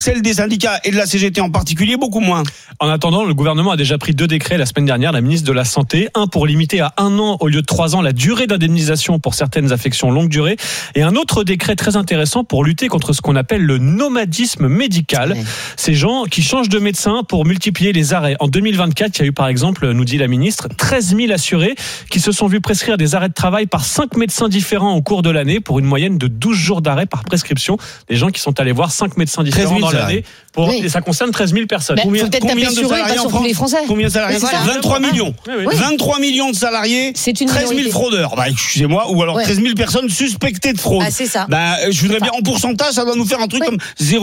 celle des syndicats et de la CGT en particulier, beaucoup moins. En attendant, le gouvernement a déjà pris 2 décrets la semaine dernière, la ministre de la Santé, un pour limiter à 1 an au lieu de 3 ans la durée d'indemnisation pour certaines affections longue durée, et un autre décret très intéressant pour lutter contre ce qu'on appelle le nomadisme médical. Ouais. Ces gens qui changent de médecin pour multiplier les arrêts. En 2024, il y a eu par exemple, nous dit la ministre, 13 000 assurés qui se sont vus prescrire des arrêts de travail par 5 médecins différents au cours de l'année pour une moyenne de 12 jours d'arrêt par prescription. Des gens qui sont allés voir 5 médecins différents dans l'année. Et ça concerne 13 000 personnes. Combien de salariés en France ? Combien de salariés ? 23 millions. Oui. 23 millions de salariés, 13 000 fraudeurs. Excusez-moi, ou alors 13 000 personnes suspectées de fraude. C'est ça. Je voudrais bien, en pourcentage, ça doit nous faire un truc comme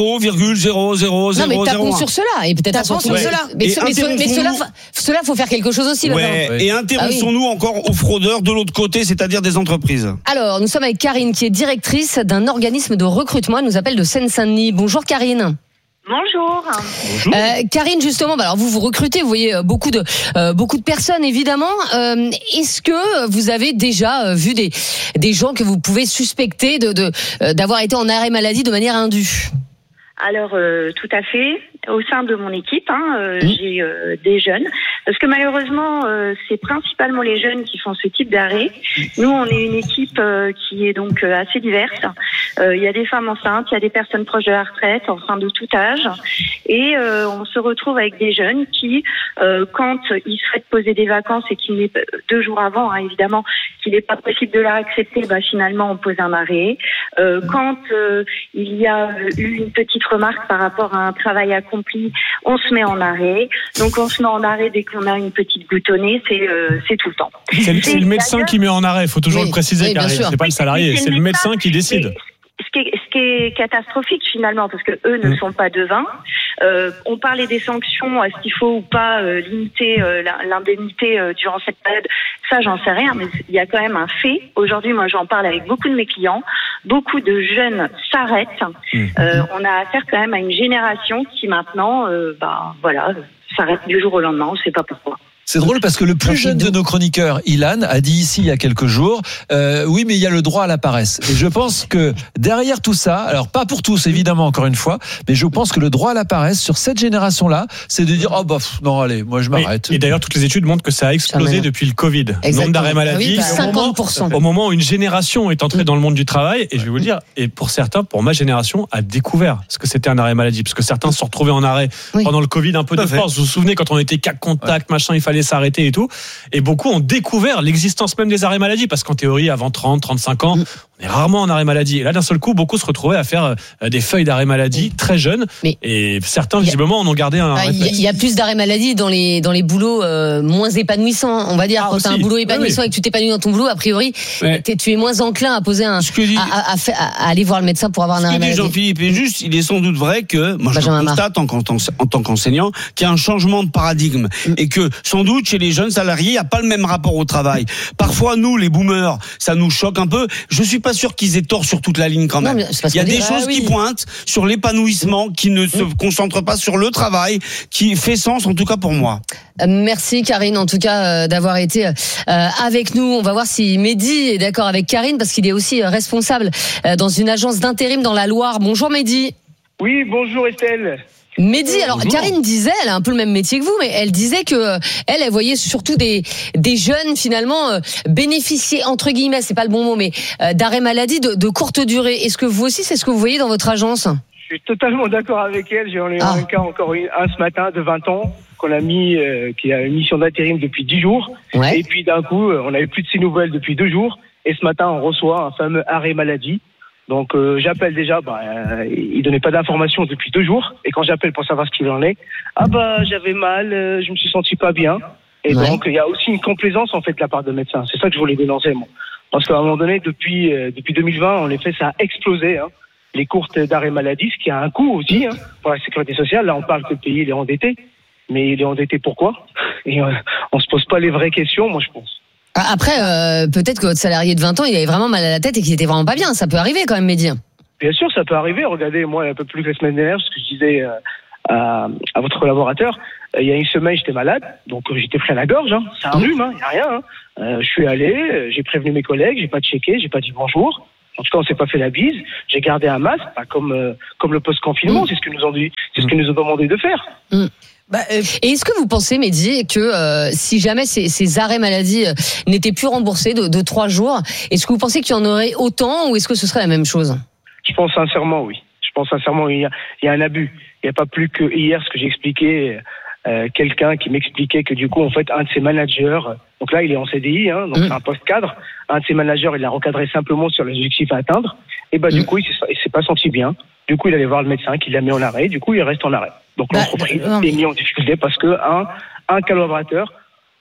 0,000001. Non, mais tapons sur cela. Et peut-être sur cela. Mais cela, faut faire quelque chose aussi. Et intéressons-nous encore aux fraudeurs de l'autre côté, c'est-à-dire des entreprises. Alors, nous sommes avec Karine, qui est directrice d'un organisme de recrutement. Elle nous appelle de Seine-Saint-Denis. Bonjour Karine. Bonjour. Karine, justement, alors vous recrutez, vous voyez beaucoup de personnes évidemment. Est-ce que vous avez déjà vu des gens que vous pouvez suspecter d'avoir été en arrêt maladie de manière indue ? Alors tout à fait. Au sein de mon équipe, j'ai des jeunes, parce que malheureusement, c'est principalement les jeunes qui font ce type d'arrêt. Nous, on est une équipe qui est donc assez diverse. Il y a des femmes enceintes, il y a des personnes proches de la retraite, enfin de tout âge, et on se retrouve avec des jeunes qui, quand ils souhaitent poser des vacances et qu'il n'est 2 jours avant, évidemment, qu'il n'est pas possible de leur accepter, finalement, on pose un arrêt. Quand il y a eu une petite remarque par rapport à un travail accompli, on se met en arrêt. Donc on se met en arrêt dès qu'on a une petite goutte au nez, c'est tout le temps. C'est le médecin qui met en arrêt, il faut toujours le préciser, car c'est pas le salarié, c'est le médecin qui décide. Ce qui est catastrophique finalement, parce que eux ne sont pas devins. On parlait des sanctions, est-ce qu'il faut ou pas limiter l'indemnité durant cette période ? Ça, j'en sais rien, mais il y a quand même un fait. Aujourd'hui, moi, j'en parle avec beaucoup de mes clients. Beaucoup de jeunes s'arrêtent. On a affaire quand même à une génération qui maintenant, s'arrête du jour au lendemain. On ne sait pas pourquoi. C'est drôle parce que le plus jeune de nos chroniqueurs, Ilan, a dit ici il y a quelques jours, oui, mais il y a le droit à la paresse. Et je pense que derrière tout ça, alors pas pour tous évidemment encore une fois, mais je pense que le droit à la paresse sur cette génération-là, c'est de dire non allez, moi je m'arrête. Et d'ailleurs toutes les études montrent que ça a explosé depuis le Covid. Le nombre d'arrêts maladie, 50%. Au moment où une génération est entrée dans le monde du travail, et je vais vous le dire, et pour certains, pour ma génération, a découvert ce que c'était un arrêt maladie, parce que certains se sont retrouvés en arrêt pendant le Covid un peu de force. Vous vous souvenez quand on était cas contact, machin, il fallait s'arrêter et tout, et beaucoup ont découvert l'existence même des arrêts maladie, parce qu'en théorie avant 30, 35 ans on est rarement en arrêt maladie, et là d'un seul coup beaucoup se retrouvaient à faire des feuilles d'arrêt maladie très jeunes, et certains visiblement en ont tu en as il y a plus d'arrêt maladie dans les boulots moins épanouissants, on va dire. Quand tu as un boulot épanouissant et que tu t'épanouis dans ton boulot, a priori tu es moins enclin à poser à aller voir le médecin pour avoir un arrêt maladie. Jean-Philippe est juste, il est sans doute vrai que moi je constate en tant qu'enseignant qu'il y a un changement de paradigme, et que sans doute chez les jeunes salariés, il n'y a pas le même rapport au travail. Parfois, nous, les boomers, ça nous choque un peu. Je suis pas sûr qu'ils aient tort sur toute la ligne quand même. Il y a des choses qui pointent sur l'épanouissement, qui ne se concentrent pas sur le travail, qui fait sens, en tout cas pour moi. Merci Karine, en tout cas, d'avoir été avec nous. On va voir si Mehdi est d'accord avec Karine, parce qu'il est aussi responsable dans une agence d'intérim dans la Loire. Bonjour Mehdi. Oui, bonjour Estelle. Mehdi, alors Karine disait, elle a un peu le même métier que vous, mais elle disait que elle voyait surtout des jeunes finalement bénéficier, entre guillemets, c'est pas le bon mot, mais d'arrêt maladie de courte durée. Est-ce que vous aussi, c'est ce que vous voyez dans votre agence ? Je suis totalement d'accord avec elle. J'en ai un cas encore un ce matin de 20 ans qu'on a mis, qui a une mission d'intérim depuis 10 jours. Et puis d'un coup, on n'avait plus de ses nouvelles depuis 2 jours. Et ce matin, on reçoit un fameux arrêt maladie. Donc j'appelle déjà, il donnait pas d'informations depuis 2 jours, et quand j'appelle pour savoir ce qu'il en est, j'avais mal, je me suis senti pas bien, et donc il y a aussi une complaisance en fait de la part de médecins. C'est ça que je voulais dénoncer moi, parce qu'à un moment donné, depuis 2020, en effet, ça a explosé, les courtes d'arrêt maladie, ce qui a un coût aussi pour la sécurité sociale. Là, on parle que le pays il est endetté, mais il est endetté pourquoi ? Et on se pose pas les vraies questions, moi je pense. Après, peut-être que votre salarié de 20 ans, il avait vraiment mal à la tête et qu'il était vraiment pas bien. Ça peut arriver quand même, Mehdi. Bien sûr, ça peut arriver. Regardez, moi, un peu plus que la semaine dernière, ce que je disais à votre collaborateur, il y a une semaine, j'étais malade, donc j'étais pris à la gorge. C'est un rhume, il n'y a rien. Je suis allé, j'ai prévenu mes collègues, j'ai pas checké, j'ai pas dit bonjour. En tout cas, on s'est pas fait la bise. J'ai gardé un masque, comme le post-confinement. C'est ce que nous ont dit, c'est ce que nous ont demandé de faire. Et est-ce que vous pensez, Mehdi, que si jamais ces arrêts maladie n'étaient plus remboursés de 3 jours, est-ce que vous pensez qu'il y en aurait autant ou est-ce que ce serait la même chose? Je pense sincèrement, oui. Je pense sincèrement, il y a un abus. Il n'y a pas plus que hier, ce que j'ai expliqué, quelqu'un qui m'expliquait que du coup, en fait, un de ses managers, donc là, il est en CDI, donc c'est un poste cadre, un de ses managers, il l'a recadré simplement sur les objectifs à atteindre, et du coup, il s'est pas senti bien. Du coup, il allait voir le médecin qui l'a mis en arrêt, du coup, il reste en arrêt. Donc l'entreprise est mise en difficulté parce que un collaborateur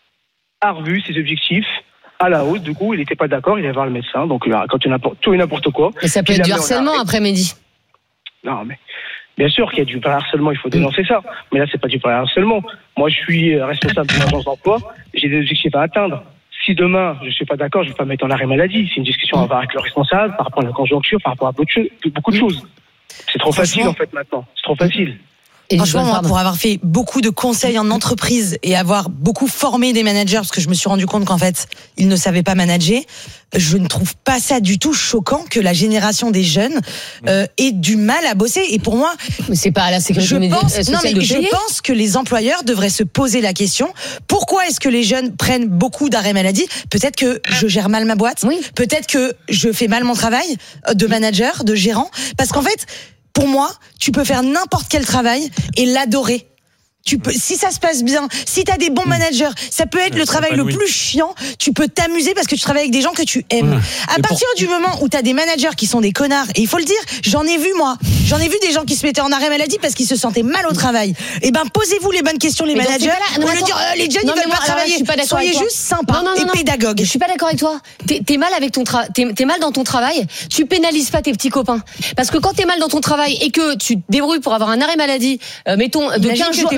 a revu ses objectifs à la hausse, du coup, il n'était pas d'accord, il allait voir le médecin, donc là, quand il y a tout et n'importe quoi. Et ça peut être du harcèlement après, Mehdi. Non, mais bien sûr qu'il y a du harcèlement, il faut dénoncer ça. Mais là, c'est pas du harcèlement. Moi, je suis responsable d'une agence d'emploi, j'ai des objectifs à atteindre. Si demain, je suis pas d'accord, je vais pas me mettre en arrêt maladie. C'est une discussion à avoir avec le responsable par rapport à la conjoncture, par rapport à beaucoup de choses. C'est trop facile, en fait, maintenant. C'est trop facile. Franchement, moi, pour avoir fait beaucoup de conseils en entreprise et avoir beaucoup formé des managers, parce que je me suis rendu compte qu'en fait, ils ne savaient pas manager, je ne trouve pas ça du tout choquant que la génération des jeunes ait du mal à bosser. Et pour moi, mais c'est pas à la sécurité sociale de payer. Je pense que les employeurs devraient se poser la question, pourquoi est-ce que les jeunes prennent beaucoup d'arrêts maladie? Peut-être que je gère mal ma boîte, peut-être que je fais mal mon travail de manager, de gérant, parce qu'en fait, pour moi, tu peux faire n'importe quel travail et l'adorer. Si ça se passe bien, si t'as des bons managers, ça peut être le travail le plus chiant, tu peux t'amuser parce que tu travailles avec des gens que tu aimes. À partir du moment où t'as des managers qui sont des connards, et il faut le dire, j'en ai vu des gens qui se mettaient en arrêt maladie parce qu'ils se sentaient mal au travail. Et posez-vous les bonnes questions, les managers, pour leur dire, les jeunes, ils veulent pas travailler. Soyez juste sympas et pédagogues. Je suis pas d'accord avec toi. T'es mal avec t'es mal dans ton travail, tu pénalises pas tes petits copains. Parce que quand t'es mal dans ton travail et que tu te débrouilles pour avoir un arrêt maladie, mettons, de 15 jours,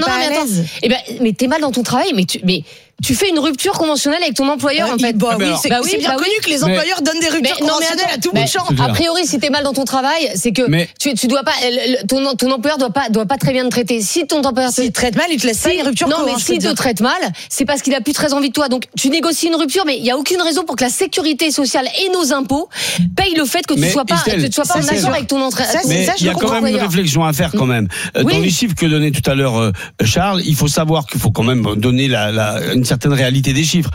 mais t'es mal dans ton travail, mais tu fais une rupture conventionnelle avec ton employeur, en fait. C'est bien connu que les employeurs donnent des ruptures conventionnelles à tout bout de champ. A priori, si t'es mal dans ton travail, c'est que tu dois pas, ton employeur doit pas très bien te traiter. Si ton employeur te traite mal, il te laisse pas une rupture. Non, mais s'il te traite mal, c'est parce qu'il a plus très envie de toi. Donc, tu négocies une rupture, mais il y a aucune raison pour que la sécurité sociale et nos impôts payent le fait que tu sois pas en accord avec ton entraîneur. Mais il y a quand même une réflexion à faire quand même. Dans les chiffres que donnait tout à l'heure Charles, il faut savoir qu'il faut quand même donner une certaine réalité des chiffres.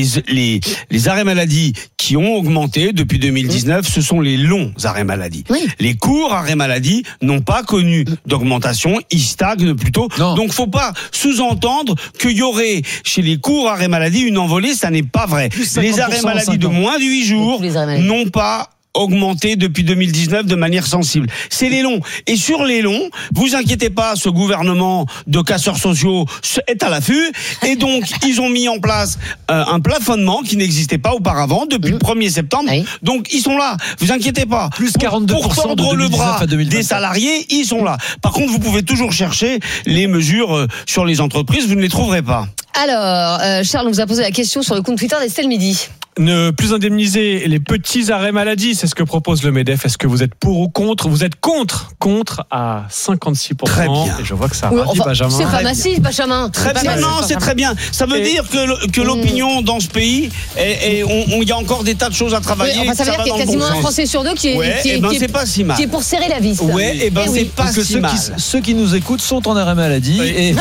Les arrêts maladie qui ont augmenté depuis 2019, ce sont les longs arrêts maladie. Les courts arrêts maladie n'ont pas connu d'augmentation, ils stagnent plutôt. Donc faut pas sous-entendre qu'il y aurait chez les courts arrêts maladie une envolée, ça n'est pas vrai. Les arrêts maladie de moins de 8 jours n'ont pas augmenté depuis 2019 de manière sensible. C'est les longs. Et sur les longs, vous inquiétez pas, ce gouvernement de casseurs sociaux est à l'affût. Et donc, ils ont mis en place un plafonnement qui n'existait pas auparavant depuis le 1er septembre. Donc, ils sont là. Vous inquiétez pas. Plus 42% pour tordre le bras des salariés, ils sont là. Par contre, vous pouvez toujours chercher les mesures sur les entreprises, vous ne les trouverez pas. Alors, Charles nous a posé la question sur le compte Twitter d'Estelle Midi. Ne plus indemniser les petits arrêts maladie, c'est ce que propose le MEDEF. Est-ce que vous êtes pour ou contre? Vous êtes contre à 56%. Très bien. Et je vois que ça ravit Benjamin. C'est pas massif, Benjamin. Très bien, non, c'est très bien. Ça veut dire que l'opinion dans ce pays, il y a encore des tas de choses à travailler. Ça veut dire qu'il y a quasiment un Français sur deux qui est pas si mal. Qui est pour serrer la vis. C'est pas si mal. Ceux qui nous écoutent sont en arrêt maladie. Et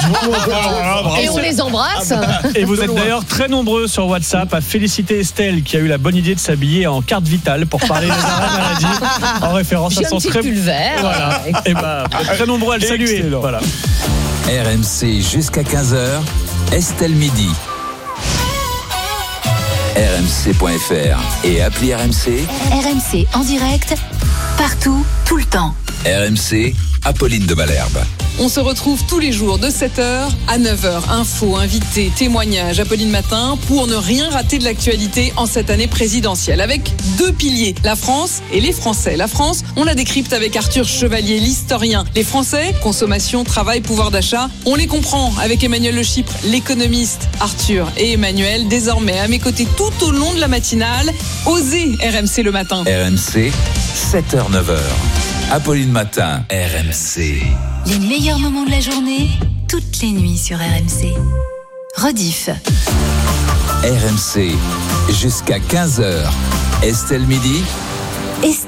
on les embrasse. Et vous êtes d'ailleurs très nombreux sur WhatsApp à féliciter Estelle qui a eu la bonne idée de s'habiller en carte vitale pour parler des arrêts maladie en référence à son très pulvère. Voilà. Et très nombreux à le saluer. Voilà. RMC jusqu'à 15h, Estelle Midi. RMC.fr et appli RMC. RMC en direct, partout, tout le temps. RMC, Apolline de Malherbe. On se retrouve tous les jours de 7h à 9h. Infos, invités, témoignages, Apolline Matin, pour ne rien rater de l'actualité en cette année présidentielle. Avec 2 piliers, la France et les Français. La France, on la décrypte avec Arthur Chevalier, l'historien. Les Français, consommation, travail, pouvoir d'achat, on les comprend avec Emmanuel Le Chypre, l'économiste. Arthur et Emmanuel, désormais à mes côtés tout au long de la matinale. Osez RMC le matin. RMC, 7h-9h. Apolline Matin, RMC. Les meilleurs moments de la journée, toutes les nuits sur RMC. Rediff. RMC, jusqu'à 15h. Estelle Midi. Estelle.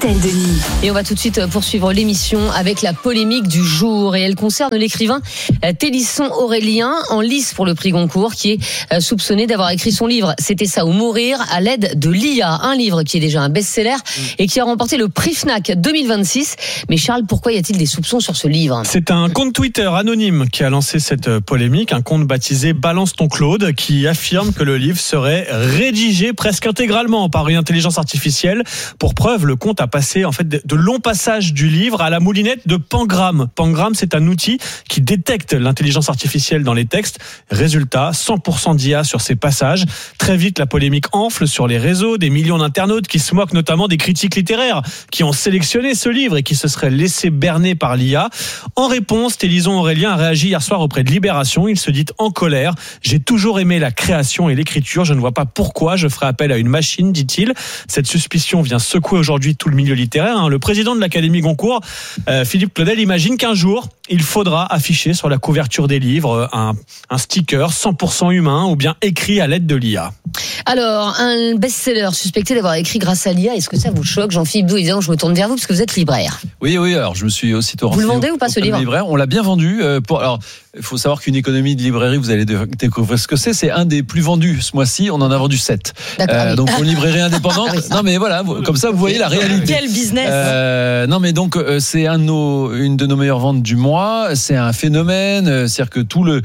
Christelle Denis. Et on va tout de suite poursuivre l'émission avec la polémique du jour. Et elle concerne l'écrivain Télisson Aurélien, en lice pour le prix Goncourt, qui est soupçonné d'avoir écrit son livre « C'était ça ou mourir » à l'aide de l'IA. Un livre qui est déjà un best-seller et qui a remporté le prix Fnac 2026. Mais Charles, pourquoi y a-t-il des soupçons sur ce livre ? C'est un compte Twitter anonyme qui a lancé cette polémique, un compte baptisé Balance ton Claude, qui affirme que le livre serait rédigé presque intégralement par une intelligence artificielle. Pour preuve, le compte a passé en fait de longs passages du livre à la moulinette de Pangram. Pangram, c'est un outil qui détecte l'intelligence artificielle dans les textes. Résultat, 100% d'IA sur ces passages. Très vite, la polémique enfle sur les réseaux, des millions d'internautes qui se moquent notamment des critiques littéraires qui ont sélectionné ce livre et qui se seraient laissés berner par l'IA. En réponse, Télisson Aurélien a réagi hier soir auprès de Libération. Il se dit en colère. J'ai toujours aimé la création et l'écriture. Je ne vois pas pourquoi je ferai appel à une machine, dit-il. Cette suspicion vient secouer aujourd'hui tout le milieu littéraire. Le président de l'Académie Goncourt, Philippe Claudel, imagine qu'un jour, il faudra afficher sur la couverture des livres un sticker 100% humain ou bien écrit à l'aide de l'IA. Alors, un best-seller suspecté d'avoir écrit grâce à l'IA, est-ce que ça vous choque, Jean-Philippe Doux? Évidemment, je me tourne vers vous parce que vous êtes libraire. Oui, alors je me suis aussitôt renseigné. Vous le vendez ou pas ce livre? Libraire, on l'a bien vendu. Alors, il faut savoir qu'une économie de librairie, vous allez découvrir ce que c'est. C'est un des plus vendus ce mois-ci. On en a vendu 7. Donc, pour une librairie indépendante. Non, mais voilà, comme ça, vous voyez la réalité. Quel business! Non, mais donc, c'est une de nos meilleures ventes du mois. C'est un phénomène. C'est-à-dire que tout le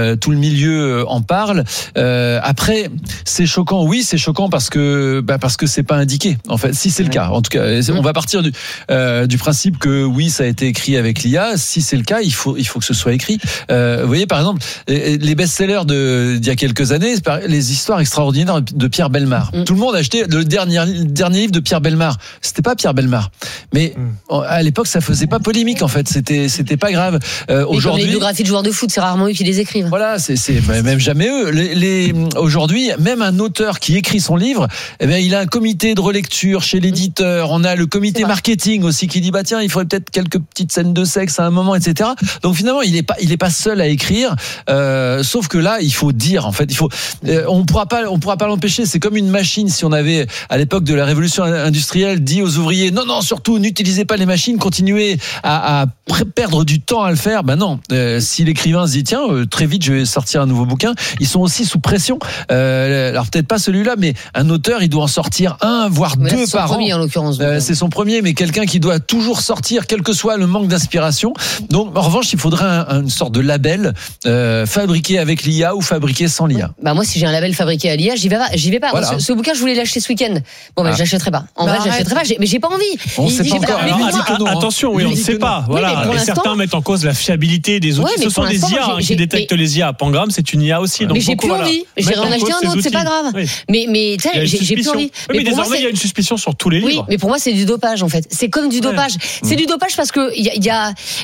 milieu en parle. Après, c'est choquant. Oui, c'est choquant parce que c'est pas indiqué. En fait, si c'est le cas. En tout cas, on va partir du principe que oui, ça a été écrit avec l'IA. Si c'est le cas, il faut que ce soit écrit. Vous voyez, par exemple, les best-sellers d'il y a quelques années, les histoires extraordinaires de Pierre Bellemare. Tout le monde a acheté le dernier livre de Pierre Bellemare. C'était pas Pierre Bellemare, mais à l'époque, ça faisait pas polémique. En fait, c'était pas grave. Aujourd'hui, les biographies de joueurs de foot, c'est rarement eux qui les écrivent. Voilà, c'est même jamais eux. Aujourd'hui, même un auteur qui écrit son livre, il a un comité de relecture chez l'éditeur. On a le comité marketing aussi qui dit tiens, il faudrait peut-être quelques petites scènes de sexe à un moment, etc. Donc finalement, il est pas seul à écrire. Sauf que là, il faut dire, en fait, on pourra pas l'empêcher. C'est comme une machine. Si on avait à l'époque de la révolution industrielle dit aux ouvriers non, surtout n'utilisez pas les machines, continuez à perdre du temps à le faire. Non. Si l'écrivain se dit tiens, très vite je vais sortir un nouveau bouquin, ils sont aussi sous pression. Alors peut-être pas celui-là, mais un auteur, il doit en sortir un, voire deux par an. Premier, en l'occurrence. C'est son premier, mais quelqu'un qui doit toujours sortir, quel que soit le manque d'inspiration. Donc en revanche, il faudrait une sorte de label fabriqué avec l'IA ou fabriqué sans l'IA. Moi, si j'ai un label fabriqué à l'IA, j'y vais pas. Voilà. Ce bouquin, je voulais l'acheter ce week-end. Je l'achèterai pas. En vrai, je l'achèterai pas. Mais j'ai pas envie. On sait pas encore. Attention, on ne sait pas. Voilà. Et certains mettent en cause la fiabilité des outils. Ce sont des IA qui détectent les IA. Pangram, c'est une IA aussi. Mais j'ai plus envie. J'irai en acheter un autre, c'est pas grave. Mais j'ai plus envie. Mais désormais, il y a une suspicion sur tous les livres. Oui, mais pour moi, c'est du dopage en fait. C'est comme du dopage. C'est du dopage parce que il y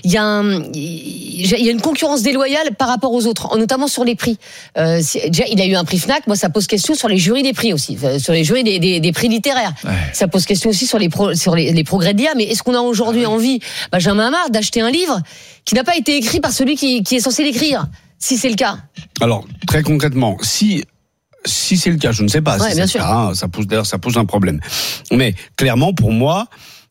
a une concurrence déloyale par rapport aux autres, notamment sur les prix. Déjà, il a eu un prix Fnac. Moi, ça pose question sur les jurys des prix aussi, sur les jurys des prix littéraires. Ouais. Ça pose question aussi sur les progrès d'IA. Mais est-ce qu'on a aujourd'hui envie, Benjamin Amar, d'acheter un livre qui n'a pas été écrit par celui qui est censé l'écrire, si c'est le cas? Alors, très concrètement, si c'est le cas, je ne sais pas. Si c'est le cas, ça pose un problème. Mais clairement, pour moi,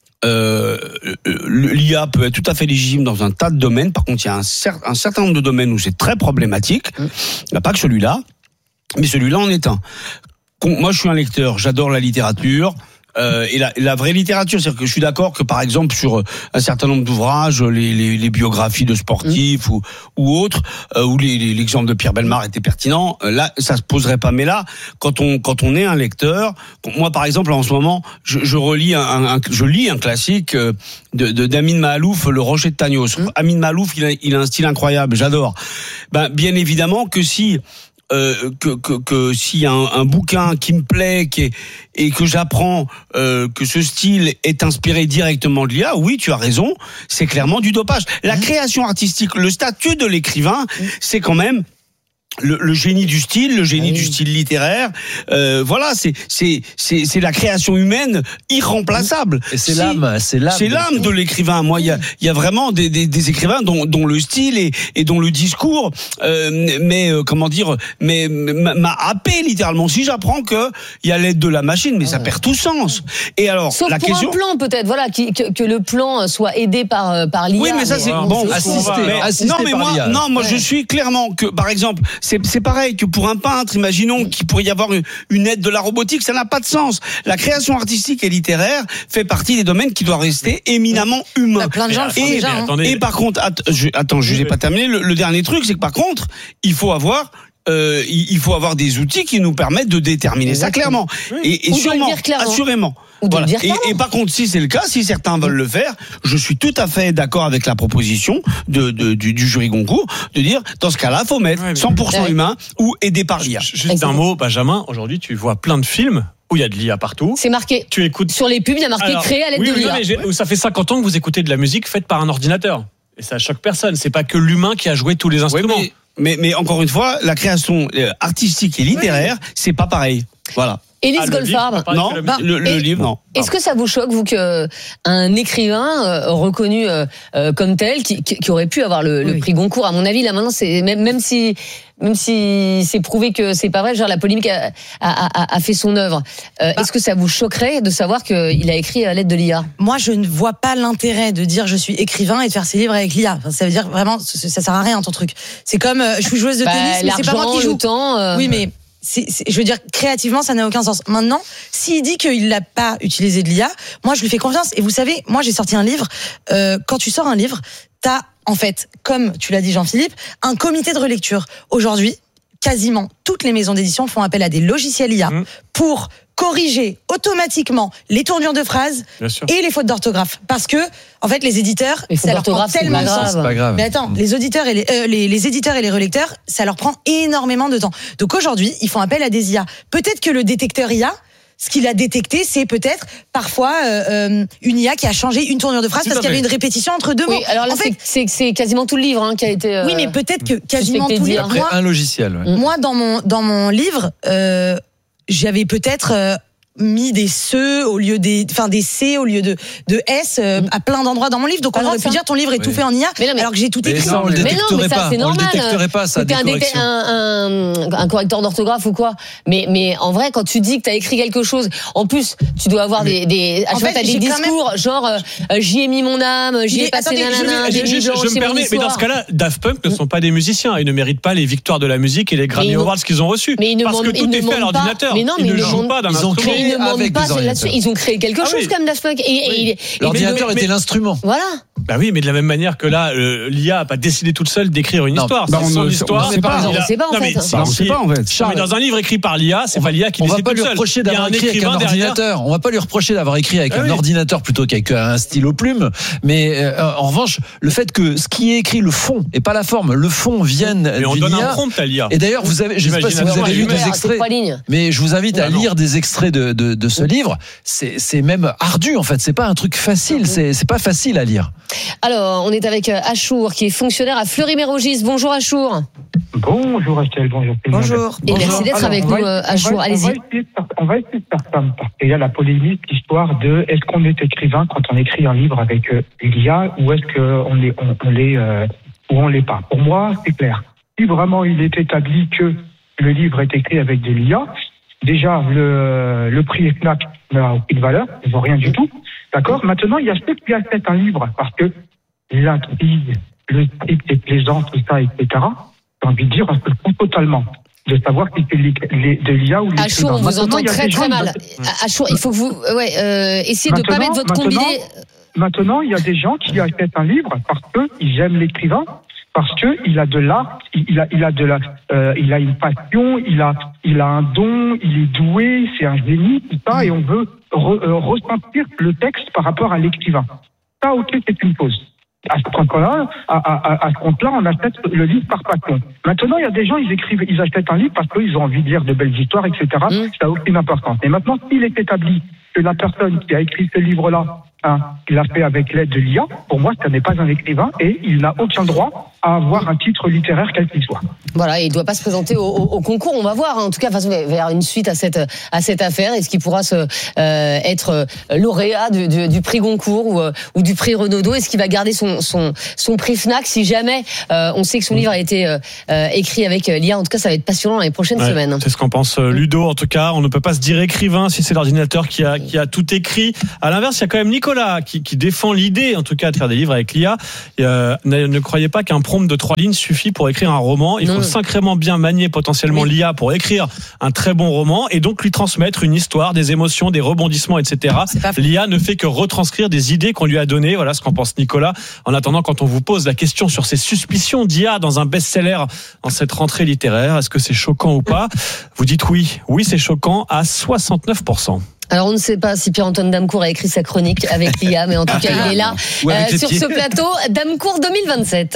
l'IA peut être tout à fait légitime dans un tas de domaines. Par contre, il y a un certain nombre de domaines où c'est très problématique. Il n'y a pas que celui-là, mais celui-là en est un. Moi, je suis un lecteur, j'adore la littérature. Et la vraie littérature, c'est-à-dire que je suis d'accord que par exemple sur un certain nombre d'ouvrages, les biographies de sportifs ou autres, où l'exemple de Pierre Bellemare était pertinent, là ça se poserait pas. Mais là, quand on est un lecteur, moi par exemple en ce moment, je lis un classique d'Amin Mahalouf, Le Rocher de Tagnos. Amin Mahalouf, il a un style incroyable, j'adore. Bien évidemment que si s'il y a un bouquin qui me plaît et que j'apprends que ce style est inspiré directement de l'IA, oui, tu as raison, c'est clairement du dopage. La création artistique, le statut de l'écrivain, c'est quand même le génie du style, le génie du style littéraire. Voilà, c'est la création humaine irremplaçable. Et c'est l'âme de l'écrivain. Moi, il y a vraiment des écrivains dont le style et dont le discours, m'a happé littéralement. Si j'apprends que il y a l'aide de la machine, mais ça perd tout sens. Et alors, sauf la pour question, un plan peut-être, voilà, que le plan soit aidé par l'IA. Oui, mais ça c'est bon. Moi je suis clairement que, par exemple, c'est pareil que pour un peintre, imaginons qu'il pourrait y avoir une aide de la robotique, ça n'a pas de sens. La création artistique et littéraire fait partie des domaines qui doivent rester éminemment humains. Plein de gens le font déjà. Et par contre, je n'ai pas terminé. Le dernier truc, c'est que par contre, il faut avoir des outils qui nous permettent de déterminer ça clairement. Et sûrement, assurément. Voilà. Et par contre, si c'est le cas, si certains veulent le faire, je suis tout à fait d'accord avec la proposition du jury Goncourt de dire, dans ce cas-là, faut mettre 100% humain ou aidé par l'IA. Juste un mot, Benjamin, aujourd'hui, tu vois plein de films où il y a de l'IA partout. C'est marqué. Tu écoutes. Sur les pubs, il y a marqué créé à l'aide de l'IA. Mais ça fait 50 ans que vous écoutez de la musique faite par un ordinateur. Et ça choque personne. C'est pas que l'humain qui a joué tous les instruments. Mais encore une fois, la création artistique et littéraire, c'est pas pareil. Voilà. Élise Goldfarb. Non, le livre, non. Est-ce que ça vous choque, vous, qu'un écrivain reconnu comme tel, qui aurait pu avoir le prix Goncourt, à mon avis, là maintenant, c'est même si c'est prouvé que c'est pas vrai, genre la polémique a fait son œuvre. Est-ce que ça vous choquerait de savoir qu'il a écrit à l'aide de l'IA ? Moi, je ne vois pas l'intérêt de dire je suis écrivain et de faire ses livres avec l'IA. Enfin, ça veut dire vraiment, ça sert à rien ton truc. C'est comme je suis joueuse de tennis, mais c'est pas moi qui joue. Le temps, Oui, mais je veux dire, créativement, ça n'a aucun sens. Maintenant, s'il dit qu'il n'a pas utilisé de l'IA, moi, je lui fais confiance. Et vous savez, moi, j'ai sorti un livre. Quand tu sors un livre, t'as, en fait, comme tu l'as dit, Jean-Philippe, un comité de relecture. Aujourd'hui, quasiment toutes les maisons d'édition font appel à des logiciels IA pour corriger automatiquement les tournures de phrases et les fautes d'orthographe. Parce que, en fait, les éditeurs, ça leur prend tellement de temps. C'est pas grave. Mais attends, les auditeurs et les éditeurs et les relecteurs, ça leur prend énormément de temps. Donc aujourd'hui, ils font appel à des IA. Peut-être que le détecteur IA, ce qu'il a détecté, c'est peut-être parfois une IA qui a changé une tournure de phrase parce qu'il y avait une répétition entre deux mots. Oui, alors là, c'est quasiment tout le livre qui a été. Oui, mais peut-être que quasiment tout le livre. Après un logiciel. Moi, dans mon livre, j'avais peut-être mis des C au lieu des C au lieu de S à plein d'endroits dans mon livre. Donc on aurait pu dire ton livre est tout fait en IA, alors que j'ai tout écrit. Ça, on le détecterait ça, pas. c'est normal. On le détecterait pas, ça. Un correcteur d'orthographe ou quoi. Mais en vrai, quand tu dis que t'as écrit quelque chose, en plus, tu dois avoir des t'as des discours genre j'y ai mis mon âme, j'y ai passé nanana. Je me permets, mais dans ce cas-là, Daft Punk ne sont pas des musiciens. Ils ne méritent pas les victoires de la musique et les Grammy Awards qu'ils ont reçus. Parce que tout est fait à l'ordinateur. Mais non, ils ne jouent pas d'un instrument. Ils ne demandent pas là-dessus. Ils ont créé quelque chose comme Daft Punk. L'ordinateur était l'instrument. Voilà. Bah oui, mais de la même manière que là, l'IA a pas décidé toute seule d'écrire une histoire. C'est son histoire. On ne sait pas en fait. Mais dans un livre écrit par l'IA, c'est pas l'IA qui décide toute seule. On va pas lui reprocher d'avoir écrit avec un ordinateur. On va pas lui reprocher d'avoir écrit avec un ordinateur plutôt qu'avec un stylo plume. Mais en revanche, le fait que ce qui est écrit, le fond et pas la forme, le fond vienne mais on donne un prompt à l'IA. Et d'ailleurs, je sais pas si vous avez lu des extraits, mais je vous invite à lire des extraits de ce livre. C'est même ardu en fait. C'est pas un truc facile. C'est pas facile à lire. Alors, on est avec Achour, qui est fonctionnaire à Fleury-Mérogis. Bonjour Achour. Bonjour Estelle, bonjour. Bonjour. Et merci d'être avec nous, Achour. Allez-y. On va essayer de faire simple, parce qu'il y a la polémique, l'histoire de est-ce qu'on est écrivain quand on écrit un livre avec l'IA ou est-ce qu'on l'est ou on l'est pas. Pour moi, c'est clair. Si vraiment il est établi que le livre est écrit avec de l'IA, déjà le prix FNAC n'a aucune valeur, ne vaut rien du tout. D'accord. Maintenant, il y a ceux qui achètent un livre parce que l'intrigue, le type est plaisant, tout ça, etc. J'ai envie de dire, on se fout totalement de savoir si c'est de l'IA ou de Achour, on vous entend très très mal. Achour, il faut que vous essayez de ne pas mettre votre combiné. Maintenant, il y a des gens qui achètent un livre parce qu'ils aiment l'écrivain, parce qu'il a de l'art, il a une passion, il a un don, il est doué, c'est un génie, tout ça, et on veut ressentir le texte par rapport à l'écrivain. Ça, ok, c'est une chose. À ce compte-là, on achète le livre par passion. Maintenant, il y a des gens, ils achètent un livre parce qu'ils ont envie de lire de belles histoires, etc. Ça n'a aucune importance. Et maintenant, s'il est établi que la personne qui a écrit ce livre-là, il l'a fait avec l'aide de l'IA, pour moi, ce n'est pas un écrivain et il n'a aucun droit à avoir un titre littéraire quel qu'il soit. Voilà, il ne doit pas se présenter au concours. On va voir. En tout cas, de toute façon, il va y avoir une suite à cette affaire. Est-ce qu'il pourra être lauréat du prix Goncourt ou du prix Renaudot? Est-ce qu'il va garder son prix Fnac si jamais on sait que son livre a été écrit avec l'IA? En tout cas, ça va être passionnant dans les prochaines semaines. C'est ce qu'en pense Ludo. En tout cas, on ne peut pas se dire écrivain si c'est l'ordinateur qui a tout écrit. À l'inverse, il y a quand même Nicolas qui défend l'idée, en tout cas, de faire des livres avec l'IA. Ne croyez pas qu'un prompt de 3 lignes suffit pour écrire un roman. Il faut sacrément bien manier potentiellement l'IA pour écrire un très bon roman et donc lui transmettre une histoire, des émotions, des rebondissements, etc. L'IA ne fait que retranscrire des idées qu'on lui a données. Voilà ce qu'en pense Nicolas. En attendant, quand on vous pose la question sur ces suspicions d'IA dans un best-seller en cette rentrée littéraire, est-ce que c'est choquant ou pas? Vous dites oui. Oui, c'est choquant à 69%. Alors on ne sait pas si Pierre-Antoine Damecourt a écrit sa chronique avec l'IA, mais en tout cas il est là sur ce plateau. Damecourt 2027.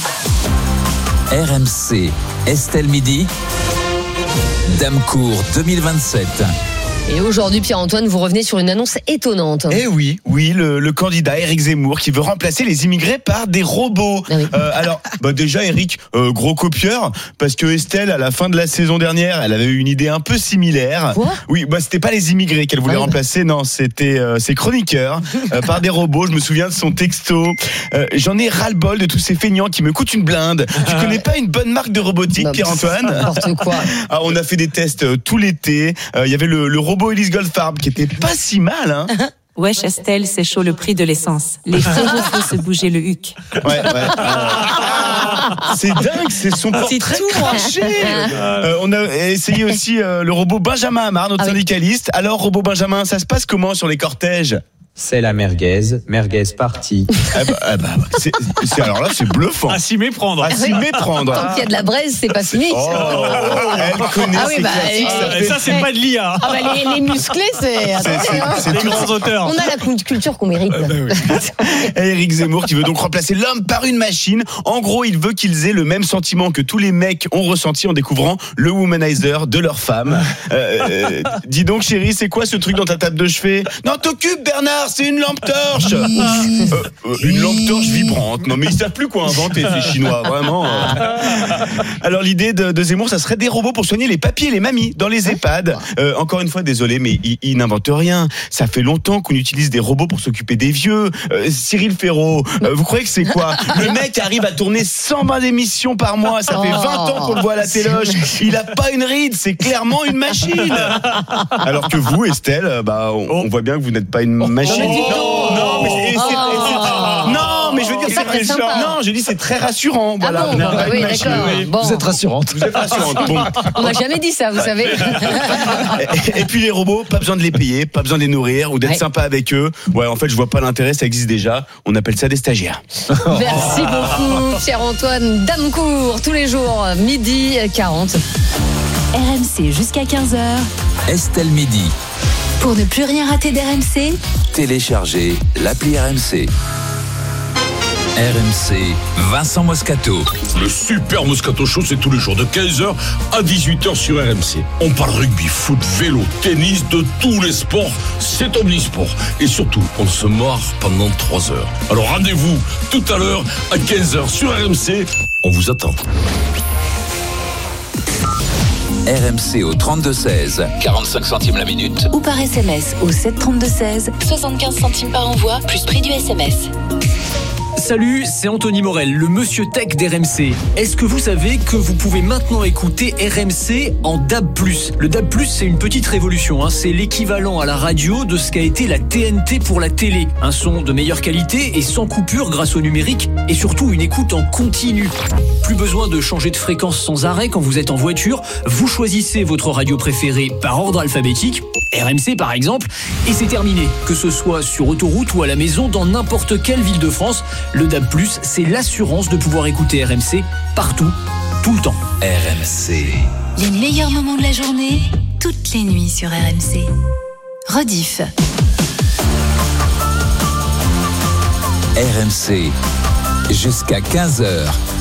RMC, Estelle Midi, Damecourt 2027. Et aujourd'hui, Pierre-Antoine, vous revenez sur une annonce étonnante. Eh oui, le candidat Éric Zemmour qui veut remplacer les immigrés par des robots. Ah oui. Alors, déjà Éric, gros copieur, parce que Estelle, à la fin de la saison dernière, elle avait eu une idée un peu similaire. Quoi ? Oui, c'était pas les immigrés qu'elle voulait remplacer, non, c'était ses chroniqueurs par des robots. Je me souviens de son texto. J'en ai ras-le-bol de tous ces feignants qui me coûtent une blinde. Tu connais pas une bonne marque de robotique, Pierre-Antoine ? N'importe quoi. Ah, on a fait des tests tout l'été. Il y avait le robot Elise Goldfarb qui était pas si mal, hein. Wesh Estelle, c'est chaud le prix de l'essence. Les frérots font se bouger le huc. Ouais. C'est dingue, c'est son portrait craché. On a essayé aussi le robot Benjamin Amar, notre syndicaliste. Alors, robot Benjamin, ça se passe comment sur les cortèges ? C'est la merguez partie. Alors là, c'est bluffant. À s'y méprendre. Tant qu'il y a de la braise, c'est pas fini. Elle connaît ses classiques. Et ça, c'est pas de l'IA. Les musclés, c'est les grands auteurs. On a la culture qu'on mérite. Éric Zemmour qui veut donc remplacer l'homme par une machine. En gros, il veut qu'ils aient le même sentiment que tous les mecs ont ressenti en découvrant le womanizer de leur femme. Dis donc, chérie, c'est quoi ce truc dans ta table de chevet ? Non, t'occupes, Bernard, c'est une lampe torche. Une lampe torche vibrante. Non, mais ils savent plus quoi inventer, ces Chinois, vraiment. Alors, l'idée de Zemmour, ça serait des robots pour soigner les papis et les mamies dans les EHPAD. Encore une fois, désolé, mais il n'invente rien. Ça fait longtemps qu'on utilise des robots pour s'occuper des vieux. Cyril Ferraud, vous croyez que c'est quoi ? Le mec arrive à tourner 120 émissions par mois. Ça fait 20 ans qu'on le voit à la téloche. Il a pas une ride, c'est clairement une machine. Alors que vous, Estelle, on voit bien que vous n'êtes pas une machine. Non, mais je veux dire, c'est très sympa. Non, je dis c'est très rassurant. Voilà. Ah bon, oui, d'accord. Bon. Vous êtes rassurante. Bon. On m'a jamais dit ça, vous savez. Et puis les robots, pas besoin de les payer, pas besoin de les nourrir ou d'être sympa avec eux. Ouais, en fait, je vois pas l'intérêt, ça existe déjà. On appelle ça des stagiaires. Merci beaucoup, Pierre-Antoine Damecourt, tous les jours, 12h40. RMC jusqu'à 15h. Estelle Midi. Pour ne plus rien rater d'RMC, Téléchargez l'appli RMC. RMC, Vincent Moscato. Le super Moscato Show, c'est tous les jours de 15h à 18h sur RMC. On parle rugby, foot, vélo, tennis, de tous les sports. C'est omnisport. Et surtout, on se marre pendant 3 heures. Alors rendez-vous tout à l'heure à 15h sur RMC. On vous attend. RMC au 32-16, 45 centimes la minute. ou par SMS au 732-16, 75 centimes par envoi, plus prix du SMS. Salut, c'est Anthony Morel, le monsieur tech d'RMC. Est-ce que vous savez que vous pouvez maintenant écouter RMC en DAB+. Le DAB+, c'est une petite révolution, hein. C'est l'équivalent à la radio de ce qu'a été la TNT pour la télé. Un son de meilleure qualité et sans coupure grâce au numérique et surtout une écoute en continu. Plus besoin de changer de fréquence sans arrêt quand vous êtes en voiture. Vous choisissez votre radio préférée par ordre alphabétique, RMC par exemple, et c'est terminé. Que ce soit sur autoroute ou à la maison, dans n'importe quelle ville de France, le DAB+, c'est l'assurance de pouvoir écouter RMC partout, tout le temps. RMC. Les meilleurs moments de la journée, toutes les nuits sur RMC. Rediff. RMC, jusqu'à 15h.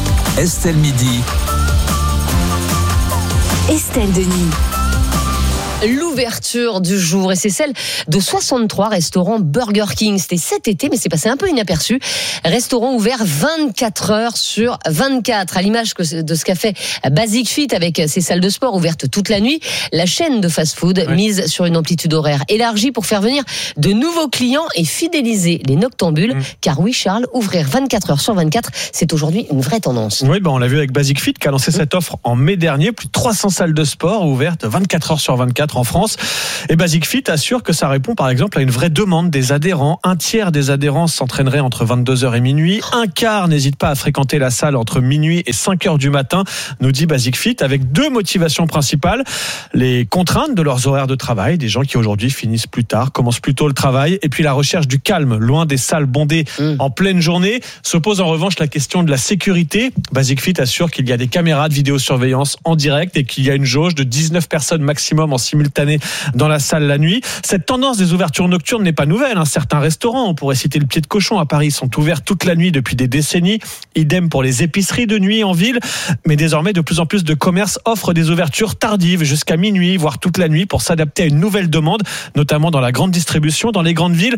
Estelle Midi. Estelle Denis. L'ouverture du jour, et c'est celle de 63 restaurants Burger King. C'était cet été, mais c'est passé un peu inaperçu. Restaurants ouverts 24 heures sur 24, à l'image de ce qu'a fait Basic Fit avec ses salles de sport ouvertes toute la nuit. La chaîne de fast-food mise sur une amplitude horaire élargie pour faire venir de nouveaux clients et fidéliser les noctambules. Car oui, Charles, ouvrir 24 heures sur 24, c'est aujourd'hui une vraie tendance. Oui, on l'a vu avec Basic Fit qui a lancé cette offre en mai dernier. Plus de 300 salles de sport ouvertes 24 heures sur 24 en France. Et Basic Fit assure que ça répond par exemple à une vraie demande des adhérents. Un tiers des adhérents s'entraîneraient entre 22h et minuit. Un quart n'hésite pas à fréquenter la salle entre minuit et 5h du matin, nous dit Basic Fit, avec 2 motivations principales. Les contraintes de leurs horaires de travail, des gens qui aujourd'hui finissent plus tard, commencent plus tôt le travail, et puis la recherche du calme, loin des salles bondées en pleine journée. Se pose en revanche la question de la sécurité. Basic Fit assure qu'il y a des caméras de vidéosurveillance en direct et qu'il y a une jauge de 19 personnes maximum en simultané dans la salle la nuit. Cette tendance des ouvertures nocturnes n'est pas nouvelle. Certains restaurants, on pourrait citer le Pied de Cochon à Paris, sont ouverts toute la nuit depuis des décennies. Idem pour les épiceries de nuit en ville. Mais désormais, de plus en plus de commerces offrent des ouvertures tardives jusqu'à minuit, voire toute la nuit, pour s'adapter à une nouvelle demande, notamment dans la grande distribution, dans les grandes villes.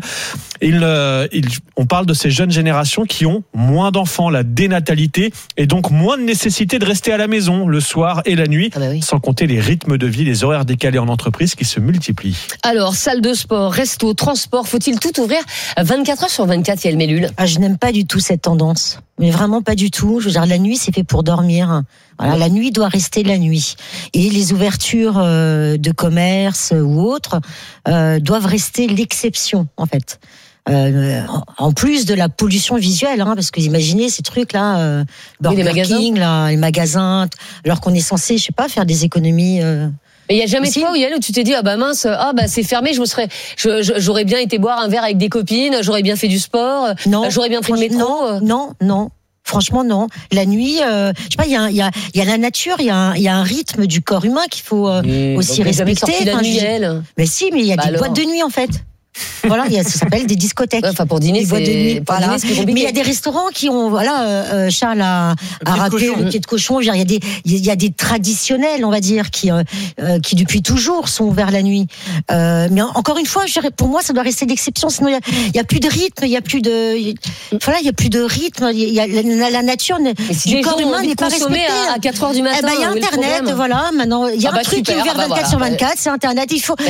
On parle de ces jeunes générations qui ont moins d'enfants, la dénatalité, et donc moins de nécessité de rester à la maison le soir et la nuit, sans compter les rythmes de vie, les horaires décalés en entreprise qui se multiplient. Alors, salle de sport, resto, transport, faut-il tout ouvrir 24 heures sur 24, Yael Mellul? Je n'aime pas du tout cette tendance. Mais vraiment pas du tout. Je veux dire, la nuit, c'est fait pour dormir. Voilà, la nuit doit rester la nuit. Et les ouvertures de commerce ou autres doivent rester l'exception, en fait. En plus de la pollution visuelle, parce que imaginez ces trucs-là, Burger King, les magasins, alors qu'on est censé, je sais pas, faire des économies. Mais il y a jamais de fois où tu t'es dit c'est fermé, j'aurais bien été boire un verre avec des copines, j'aurais bien fait du sport, j'aurais bien pris le métro. Non. Franchement, non. La nuit, je sais pas, il y a la nature, il y a un rythme du corps humain qu'il faut aussi respecter. Mais si, mais il y a des boîtes de nuit en fait. Voilà, ça s'appelle des discothèques. Pour dîner, boîtes de nuit. Voilà. Mais il y a des restaurants qui ont, Charles a rappelé le Pied de Cochon. Il y a des traditionnels, on va dire, qui depuis toujours sont ouverts la nuit. Mais encore une fois, pour moi, ça doit rester l'exception. Sinon, il y a plus de rythme, il y a plus de rythme. La nature du corps humain n'est pas respectée. À 4h du matin. Il y a Internet, maintenant. Il y a un truc qui est ouvert 24 sur 24, c'est Internet.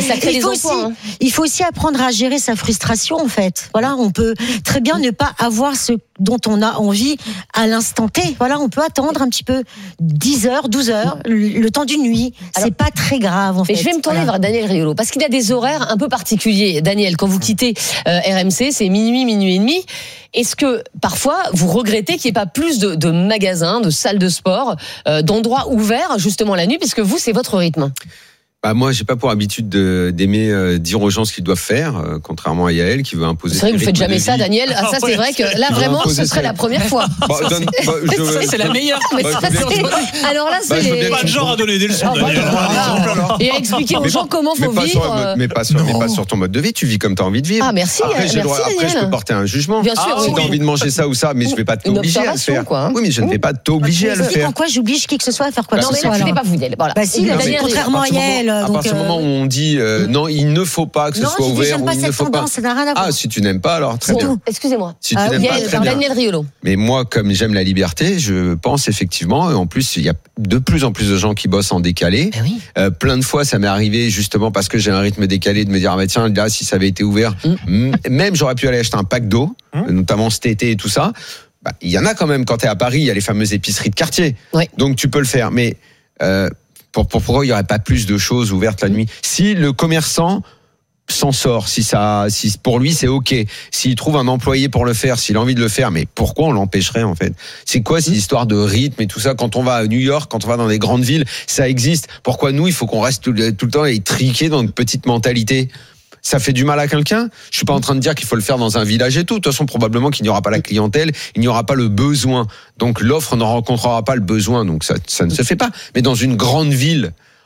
Il faut aussi apprendre à gérer sa frustration, en fait. Voilà, on peut très bien ne pas avoir ce dont on a envie à l'instant T. Voilà, on peut attendre un petit peu 10 heures, 12 heures, le temps d'une nuit. C'est pas très grave, en fait. Mais je vais me tourner vers Daniel Riolo, parce qu'il a des horaires un peu particuliers. Daniel, quand vous quittez RMC, c'est minuit et demi. Est-ce que, parfois, vous regrettez qu'il n'y ait pas plus de magasins, de salles de sport, d'endroits ouverts, justement, la nuit, puisque vous, c'est votre rythme? Moi, j'ai pas pour habitude d'aimer dire aux gens ce qu'ils doivent faire, contrairement à Yael qui veut imposer. C'est vrai que vous faites jamais ça, Daniel. Ça, c'est vrai que là, vraiment, ce serait la première fois. C'est la meilleure. Alors là, c'est pas le genre à donner des leçons, Daniel. Et à expliquer aux gens comment faut vivre. Mais pas sur ton mode de vie. Tu vis comme tu as envie de vivre. Ah, merci. Après, je peux porter un jugement. Bien sûr. Si tu as envie de manger ça ou ça, mais je vais pas t'obliger à le faire. Oui, mais je ne vais pas t'obliger à le faire. Pourquoi j'oblige qui que ce soit à faire quoi que ce soit? Non, mais pas vous, Yael. Voilà. Contrairement à Yael. À partir du moment où on dit non, il ne faut pas que ce soit ouvert, ou il ne faut pas. Ça n'a rien à voir. Si tu n'aimes pas, alors très bien. Excusez-moi. Si tu n'aimes pas, très bien. Daniel Riolo. Mais moi, comme j'aime la liberté, je pense effectivement, en plus, il y a de plus en plus de gens qui bossent en décalé. Plein de fois, ça m'est arrivé justement parce que j'ai un rythme décalé de me dire tiens, là, si ça avait été ouvert, même j'aurais pu aller acheter un pack d'eau, notamment cet été et tout ça. Il y en a quand même quand t'es à Paris, il y a les fameuses épiceries de quartier. Donc tu peux le faire, mais pourquoi il n'y aurait pas plus de choses ouvertes la nuit? Si le commerçant s'en sort, si pour lui c'est ok, s'il trouve un employé pour le faire, s'il a envie de le faire, mais pourquoi on l'empêcherait en fait? C'est quoi cette histoire de rythme et tout ça? Quand on va à New York, quand on va dans des grandes villes, ça existe. Pourquoi nous, il faut qu'on reste tout le temps étriqué dans une petite mentalité? Ça fait du mal à quelqu'un? Je suis pas en train de dire qu'il faut le faire dans un village et tout. De toute façon, probablement qu'il n'y aura pas la clientèle, il n'y aura pas le besoin. Donc l'offre ne rencontrera pas le besoin. Donc ça ne se fait pas. Mais dans une grande ville,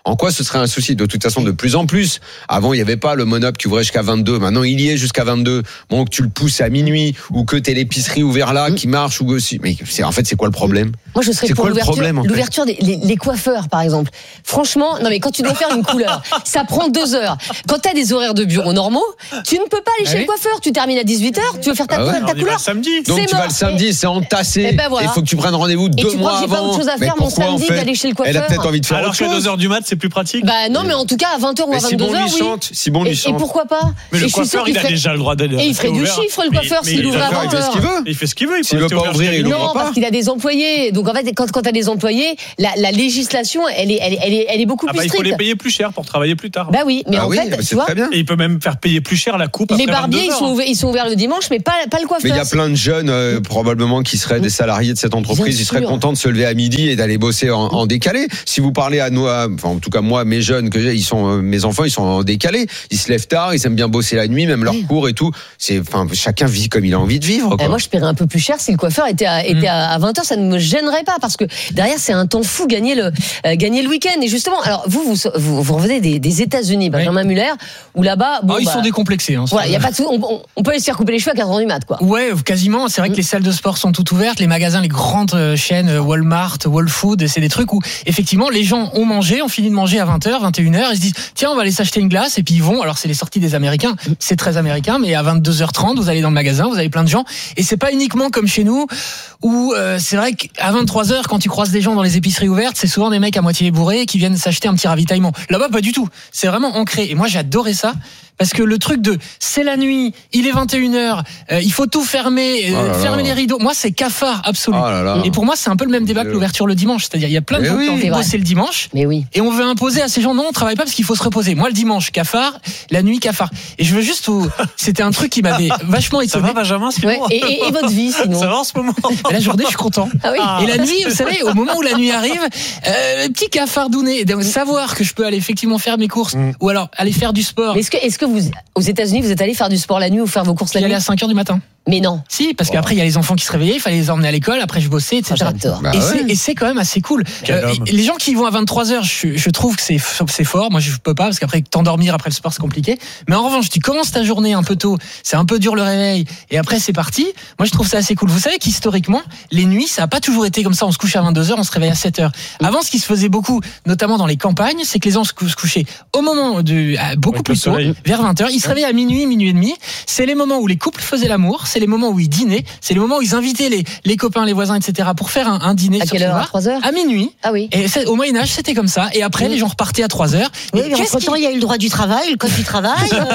En quoi ce serait un souci? De toute façon, de plus en plus. Avant, il n'y avait pas le Monop qui ouvrait jusqu'à 22. Maintenant, il y est jusqu'à 22. Bon, que tu le pousses à minuit ou que t'aies l'épicerie ouverte là qui marche ou aussi. Mais en fait, c'est quoi le problème? Moi, je serais pour l'ouverture des coiffeurs, par exemple. Franchement, non mais quand tu dois faire une couleur, ça prend 2 heures. Quand t'as des horaires de bureau normaux, tu ne peux pas aller chez le coiffeur. Tu termines à 18h, tu veux faire ta couleur. Samedi. Donc tu vas le samedi, c'est entassé. Ben voilà. Il faut que tu prennes rendez-vous 2 mois avant. Et tu crois que j'ai pas autre chose à faire mon samedi d'aller chez le coiffeur? Elle a peut-être envie de faire alors autre chose. Alors qu'à 2h du mat, c'est plus pratique. Bah non, mais en tout cas à 20h ou à 22h, si bon lui chante. Et pourquoi pas? Mais le coiffeur, il a déjà le droit d'aller. Et il ferait du chiffre, le coiffeur, s'il ouvre à 20h. Il fait ce qu'il veut. S'il veut pas ouvrir, il ouvre pas. Non, parce qu'il a des employés. Donc en fait, quand t'as des employés, la législation, elle est beaucoup plus stricte. Il faut les payer plus cher pour travailler plus tard. Bah oui, mais en fait, tu vois. Et il peut même faire payer plus cher la coupe. Les barbiers, ils sont ouverts le dimanche, mais pas le coiffeur. Mais il y a plein de jeunes, probablement, qui seraient des salariés de cette entreprise. Ils seraient contents de se lever à midi et d'aller bosser en décalé. Si vous parlez à nous, enfin, en tout cas, moi, mes jeunes, mes enfants, ils sont en décalé. Ils se lèvent tard, ils aiment bien bosser la nuit, même leurs cours et tout. Chacun vit comme il a envie de vivre, quoi. Moi, je paierais un peu plus cher si le coiffeur était à 20h, ça ne me gênerait pas, parce que derrière, c'est un temps fou gagner le week-end. Et justement, alors, vous revenez des États-Unis, Benjamin Muller, où là-bas, ils sont décomplexés, hein. Voilà, il y a pas de on peut aller se faire couper les cheveux à 4h du mat, quoi. Ouais, quasiment. C'est vrai que les salles de sport sont toutes ouvertes, les magasins, les grandes chaînes, Walmart, Whole Foods, c'est des trucs où, effectivement, les gens ont mangé, ont fini de manger à 20h, 21h, ils se disent, tiens, on va aller s'acheter une glace, et puis ils vont, alors c'est les sorties des Américains, c'est très américain, mais à 22h30, vous allez dans le magasin, vous avez plein de gens, et c'est pas uniquement comme chez nous, où c'est vrai qu'à 23h, quand tu croises des gens dans les épiceries ouvertes, c'est souvent des mecs à moitié bourrés qui viennent s'acheter un petit ravitaillement. Là-bas, pas du tout. C'est vraiment ancré. Et moi, j'adorais ça. Parce que le truc c'est la nuit, il est 21h, il faut tout fermer, fermer les rideaux. Moi, c'est cafard absolu. Et pour moi, c'est un peu le même débat que l'ouverture le dimanche. C'est-à-dire, il y a plein de gens qui ont envie de bosser le dimanche. Mais oui. Et on veut imposer à ces gens, non, on travaille pas parce qu'il faut se reposer. Moi, le dimanche, cafard, la nuit, cafard. Et je veux juste c'était un truc qui m'avait vachement étonné. Ça va, Benjamin, et votre vie, sinon? Ça va en ce moment? La journée, je suis content. Ah oui. Et la nuit, vous savez, au moment où la nuit arrive, petit cafardounet. Et donc, savoir que je peux aller effectivement faire mes courses, ou alors aller faire du sport. Mais est-ce que vous, aux États-Unis, vous êtes allé faire du sport la nuit ou faire vos courses la nuit? J'y allais à 5h du matin. Mais non. Si, parce qu'après, il y a les enfants qui se réveillaient, il fallait les emmener à l'école, après je bossais, etc. J'adore. Et c'est quand même assez cool. Les gens qui vont à 23h, je trouve que c'est fort. Moi, je peux pas, parce qu'après, t'endormir après le sport, c'est compliqué. Mais en revanche, tu commences ta journée un peu tôt, c'est un peu dur le réveil, et après, c'est parti. Moi, je trouve ça assez cool. Vous savez qu'historiquement, les nuits, ça a pas toujours été comme ça. On se couche à 22h, on se réveille à 7h. Avant, ce qui se faisait beaucoup, notamment dans les campagnes, c'est que les gens se couchaient au moment beaucoup plus tôt, vers 20h. Ils se réveillaient à minuit et demi. C'est les moments où les couples faisaient l'amour, c'est les moments où ils dînaient, c'est les moments où ils invitaient les copains, les voisins, etc. pour faire un dîner. À quelle heure? À 3h? À minuit. Ah oui. Et au Moyen-Âge, c'était comme ça. Et après, les gens repartaient à 3h. Oui, mais entre-temps, il y a eu le droit du travail, le code du travail.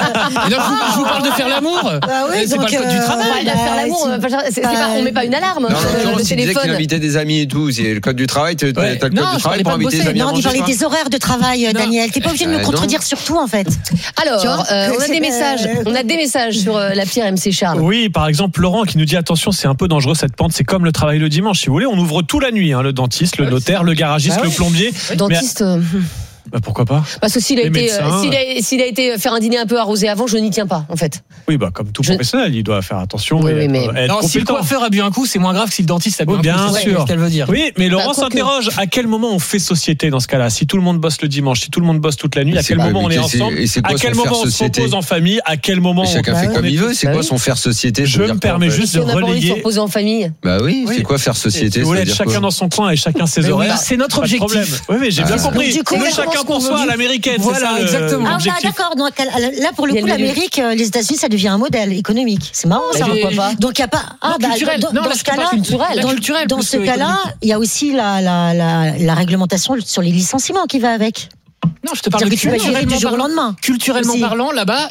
Je vous parle de faire l'amour. Bah oui, c'est pas le code du travail. Faire l'amour, on met pas une alarme. Le téléphone. Tu inviter des amis et tout, c'est le code du travail, tu as le code du travail pour inviter des amis. Non, il parlait des horaires de travail, Daniel. T'es pas obligé de me contredire sur tout, en fait. Alors, on a des messages sur l'appli RMC, Charles. Oui, par exemple, Laurent qui nous dit attention, c'est un peu dangereux cette pente, c'est comme le travail le dimanche, si vous voulez, on ouvre tout la nuit, le dentiste, le notaire, le garagiste, le plombier. Dentiste. Pourquoi pas? Parce que s'il a été faire un dîner un peu arrosé avant, je n'y tiens pas, en fait. Oui, comme tout professionnel, il doit faire attention. Oui, mais si le coiffeur a bu un coup, c'est moins grave que si le dentiste a bu un coup. Bien sûr. C'est ce qu'elle veut dire. Oui, mais Laurent s'interroge à quel moment on fait société dans ce cas-là? Si tout le monde bosse le dimanche, si tout le monde bosse toute la nuit, à quel moment on est ensemble? À quel moment on se repose en famille? À quel moment chacun fait comme il veut? C'est quoi son faire société? Je me permets juste de relayer. Se reposer en famille. Bah oui, c'est quoi faire société? Vous voulez être chacun dans son coin et chacun ses horaires. C'est notre objectif. Oui, mais j'ai bien compris. Le chacun pour soi à l'américaine. Voilà, exactement. Ah, d'accord. Donc, là, pour le coup, l'Amérique, les États-Unis, ça devient un modèle économique. C'est marrant, ça. Pourquoi pas? Donc, il n'y a pas. Dans ce cas-là, dans ce cas-là, il y a aussi la réglementation sur les licenciements qui va avec. Non, je te parle de culturellement du jour au lendemain. Culturellement parlant, là-bas,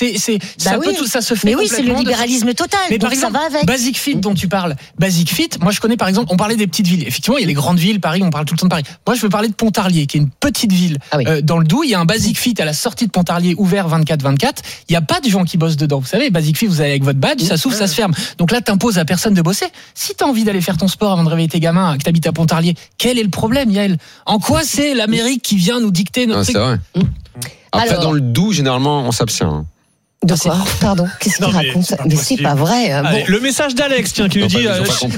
ça se fait. Mais oui, c'est le libéralisme total. Mais par exemple, ça va avec. Basic Fit dont tu parles. Basic Fit, moi je connais par exemple, on parlait des petites villes. Effectivement, il y a les grandes villes, Paris, on parle tout le temps de Paris. Moi, je veux parler de Pontarlier, qui est une petite ville dans le Doubs. Il y a un Basic Fit à la sortie de Pontarlier ouvert 24/24. Il n'y a pas de gens qui bossent dedans. Vous savez, Basic Fit, vous allez avec votre badge, ça s'ouvre, ça se ferme. Donc là, t'imposes à personne de bosser. Si t'as envie d'aller faire ton sport avant de réveiller tes gamins, que t'habites à Pontarlier, quel est le problème, Yael? En quoi c'est l'Amérique qui vient nous dicter notre truc? C'est vrai. Après, dans le Doubs, généralement, on s'abstient. De quoi ? Pardon, qu'est-ce qu'il raconte ? Mais c'est pas vrai. Allez, le message d'Alex, tiens, qui nous dit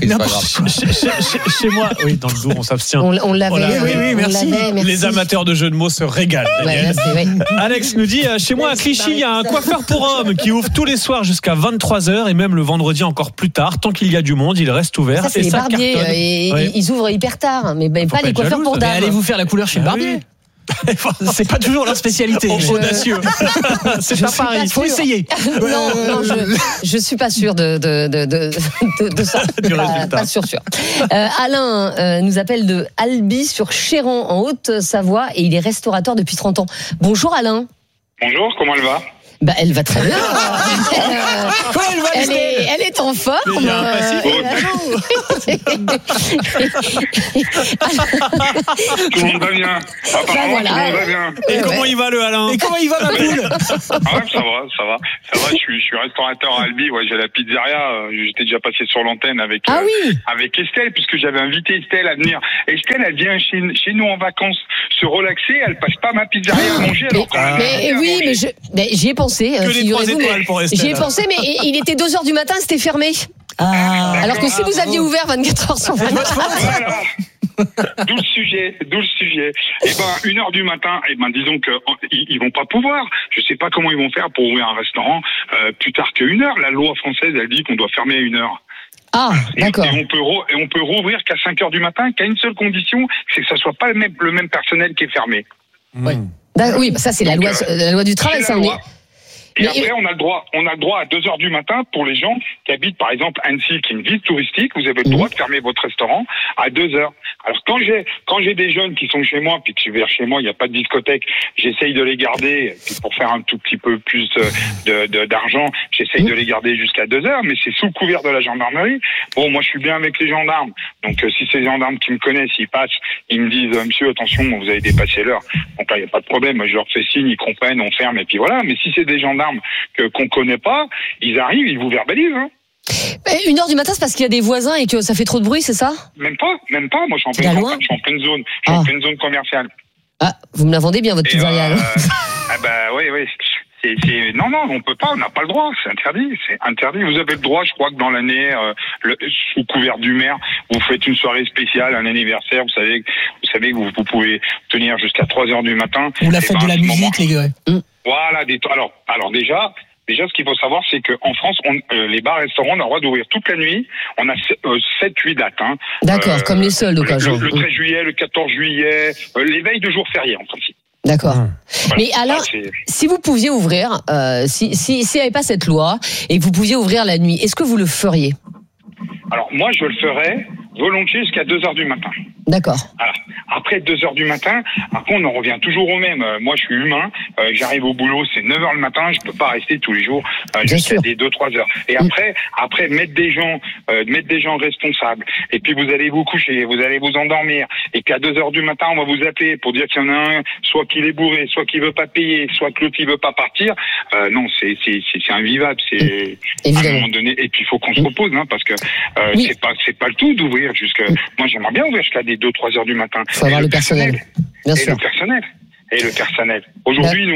chez moi. Oui, dans le dos, on s'abstient. On l'avait. Oui, merci. Les amateurs de jeux de mots se régalent. Alex nous dit chez moi à Clichy, il y a un coiffeur pour hommes qui ouvre tous les soirs jusqu'à 23h et même le vendredi encore plus tard. Tant qu'il y a du monde, il reste ouvert. Ça, c'est les barbiers. Ils ouvrent hyper tard, mais pas les coiffeurs pour dames. Allez-vous faire la couleur chez le barbier. C'est pas toujours leur spécialité. Audacieux. C'est pas pareil. Il faut essayer. Non, je suis pas sûr de ça. Du résultat. Pas sûr. Alain nous appelle de Albi sur Chéran en Haute-Savoie et il est restaurateur depuis 30 ans. Bonjour Alain. Bonjour, comment elle va ? Elle va très bien. Elle est en forme. Il y a un passif. Tout le monde va bien. Apparemment, tout le monde va bien. Et comment il va le Alain ? Et comment il va ma poule ? Ça va. Je suis restaurateur à Albi. Ouais, j'ai la pizzeria. J'étais déjà passé sur l'antenne avec Estelle, puisque j'avais invité Estelle à venir. Estelle, elle vient chez nous en vacances se relaxer. Elle passe pas ma pizzeria à manger. Mais j'y ai pensé. Que les 3 étoiles pour Estelle. J'y ai pensé, mais il était 2h du matin, c'était fermé. Alors que si vous aviez ouvert 24h sur 24. Voilà. D'où le sujet. 1h du matin, disons qu'ils vont pas pouvoir. Je sais pas comment ils vont faire pour ouvrir un restaurant plus tard que 1h. La loi française, elle dit qu'on doit fermer à 1h. Ah, d'accord. Et on peut rouvrir qu'à 5h du matin, qu'à une seule condition, c'est que ça soit pas le même personnel qui est fermé. Oui, ça c'est la loi du travail, ça. Et après, on a le droit à 2h du matin pour les gens qui habitent, par exemple, Annecy, qui est une ville touristique. Vous avez le droit de fermer votre restaurant à 2h. Alors, quand j'ai des jeunes qui sont chez moi, puis que vers chez moi, il n'y a pas de discothèque, j'essaye de les garder, puis pour faire un tout petit peu plus d'argent, j'essaye de les garder jusqu'à 2h, mais c'est sous couvert de la gendarmerie. Bon, moi, je suis bien avec les gendarmes. Donc, si c'est les gendarmes qui me connaissent, ils passent, ils me disent, monsieur, attention, vous avez dépassé l'heure. Donc là, il n'y a pas de problème. Je leur fais signe, ils comprennent, on ferme, et puis voilà. Mais si c'est des gendarmes qu'on connaît pas, ils arrivent, ils vous verbalisent. 1h du matin, c'est parce qu'il y a des voisins et que ça fait trop de bruit, c'est ça ? Même pas. Moi, je suis en pleine zone. Je suis en pleine zone commerciale. Ah, vous me la vendez bien, votre pizzeria. Oui. Non, on peut pas, on n'a pas le droit, c'est interdit. Vous avez le droit, je crois que dans l'année, sous couvert du maire, vous faites une soirée spéciale, un anniversaire, vous savez que vous pouvez tenir jusqu'à 3h du matin. Ou la fête de la musique, les gars. Voilà, alors déjà, ce qu'il faut savoir, c'est qu'en France, les bars-restaurants, on a le droit d'ouvrir toute la nuit. On a 7-8 dates. D'accord, comme les soldes, au cas où. Le 13 juillet, le 14 juillet, les veilles de jours fériés, en principe. D'accord. Mais alors, si vous pouviez ouvrir, s'il n'y avait pas cette loi et que vous pouviez ouvrir la nuit, est-ce que vous le feriez ? Alors, moi, je le ferais volontiers jusqu'à 2h du matin. D'accord. Voilà. Après 2h du matin, après on en revient toujours au même. Moi, je suis humain. J'arrive au boulot, c'est 9h le matin. Je peux pas rester tous les jours jusqu'à des 2-3 heures. Et après mettre des gens responsables. Et puis vous allez vous coucher, vous allez vous endormir. Et puis à 2h du matin, on va vous appeler pour dire qu'il y en a un, soit qu'il est bourré, soit qu'il veut pas payer, soit que l'autre il veut pas partir. Non, c'est invivable. C'est à un moment donné. Et puis il faut qu'on se repose, parce que c'est pas le tout d'ouvrir jusqu'à. Moi, j'aimerais bien ouvrir jusqu'à des 2-3 heures du matin. Il faut avoir le personnel. Bien sûr. Et le personnel. Aujourd'hui,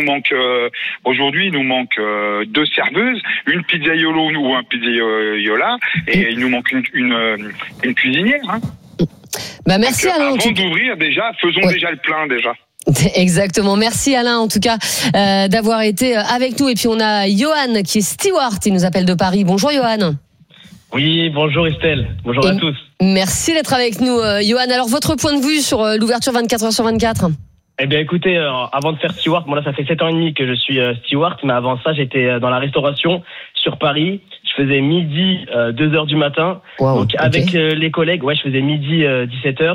il nous manque 2 serveuses, une pizzaiolo ou un pizzaiola, et il nous manque une cuisinière. Merci Alain. Avant d'ouvrir, faisons déjà le plein déjà. Exactement. Merci Alain, en tout cas, d'avoir été avec nous. Et puis on a Johan qui est steward. Il nous appelle de Paris. Bonjour Johan. Oui, bonjour Estelle. Bonjour à tous. Merci d'être avec nous, Johan. Alors, votre point de vue sur l'ouverture 24h sur 24 ? Eh bien, écoutez, avant de faire steward, là, ça fait 7 ans et demi que je suis steward, mais avant ça, j'étais dans la restauration sur Paris. Je faisais midi, 2h du matin. Wow, donc, avec les collègues, je faisais midi, 17h.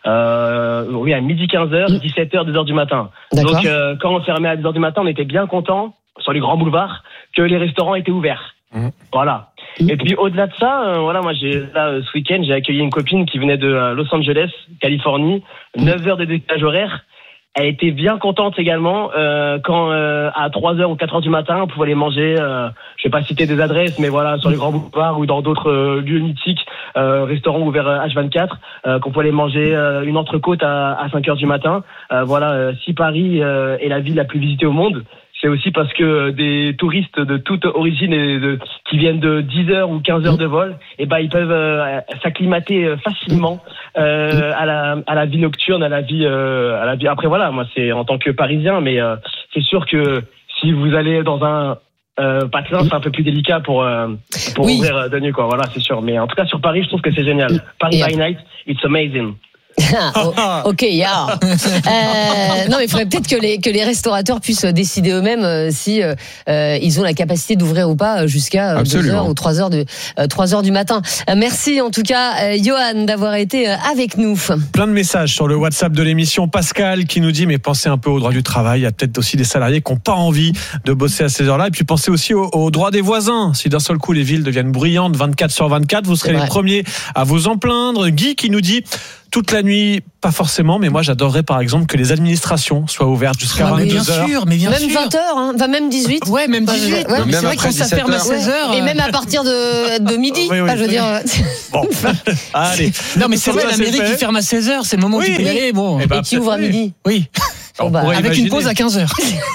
À midi 15h, 17h, 2h du matin. D'accord. Donc, quand on fermait à 2h du matin, on était bien contents, sur les grands boulevards, que les restaurants étaient ouverts. Voilà. Et puis au-delà de ça, moi ce week-end j'ai accueilli une copine qui venait de Los Angeles, Californie, 9 heures de décalage horaire. Elle était bien contente également quand à 3h ou 4h du matin on pouvait aller manger, je vais pas citer des adresses, mais voilà, sur les grands boulevards ou dans d'autres lieux mythiques, restaurants ouverts H24, qu'on pouvait aller manger une entrecôte à 5h du matin. Si Paris est la ville la plus visitée au monde, c'est aussi parce que des touristes de toute origine qui viennent de 10 heures ou 15 heures de vol, et ben ils peuvent s'acclimater facilement à la vie nocturne, à la vie. Après voilà, moi c'est en tant que Parisien, mais c'est sûr que si vous allez dans un patelin, c'est un peu plus délicat pour ouvrir de nuit, quoi. Voilà, c'est sûr. Mais en tout cas sur Paris, je trouve que c'est génial. Paris by night, it's amazing. Ok, non, mais il faudrait peut-être que les restaurateurs puissent décider eux-mêmes si ils ont la capacité d'ouvrir ou pas jusqu'à 2h ou 3h du matin. Merci en tout cas, Johan, d'avoir été avec nous. Plein de messages sur le WhatsApp de l'émission. Pascal qui nous dit mais pensez un peu au droit du travail. Il y a peut-être aussi des salariés qui n'ont pas envie de bosser à ces heures-là. Et puis pensez aussi au droit des voisins. Si d'un seul coup les villes deviennent bruyantes 24/24, vous serez les premiers à vous en plaindre. Guy qui nous dit toute la nuit, pas forcément, mais moi j'adorerais par exemple que les administrations soient ouvertes jusqu'à 22h. Même 20h, hein, même 18. Ouais, même 18. Ouais, c'est vrai que quand ça ferme à 16h. Et même à partir de midi. Oui, je veux dire. Bon, allez. Non, mais c'est vrai, la mairie qui ferme à 16h, c'est le moment où tu peux y aller. Bon. Et qui ouvre à midi. Oui. Avec une pause à 15h.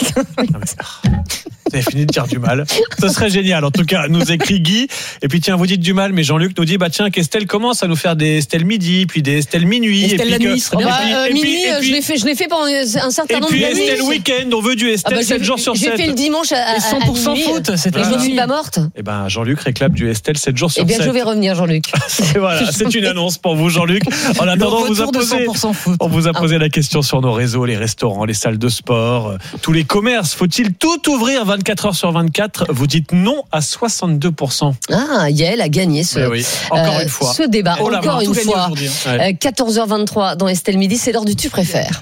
Vous avez fini de dire du mal. Ce serait génial. En tout cas, nous écrit Guy. Et puis tiens, vous dites du mal, mais Jean-Luc nous dit tiens, qu'Estelle commence à nous faire des Estelle midi, puis des Estelle minuit. Estelle la nuit, serait bien. Minuit, je l'ai fait pendant un certain nombre d'années. Et puis Estelle week-end, on veut du Estelle 7 jours sur 7. J'ai fait le dimanche à 100% foot. Et je ne suis pas morte. Eh ben, Jean-Luc réclame du Estelle 7 jours sur 7. Eh bien, je vais revenir, Jean-Luc. Voilà, c'est une annonce pour vous, Jean-Luc. En attendant, on vous a posé la question sur nos réseaux, les restaurants, les salles de sport, tous les commerces. Faut-il tout ouvrir 24 heures sur 24? Vous dites non à 62%. Ah, Yael a gagné encore une fois. Ce débat. Encore une fois. 14h23 dans Estelle Midi, c'est l'heure du Tu préfères.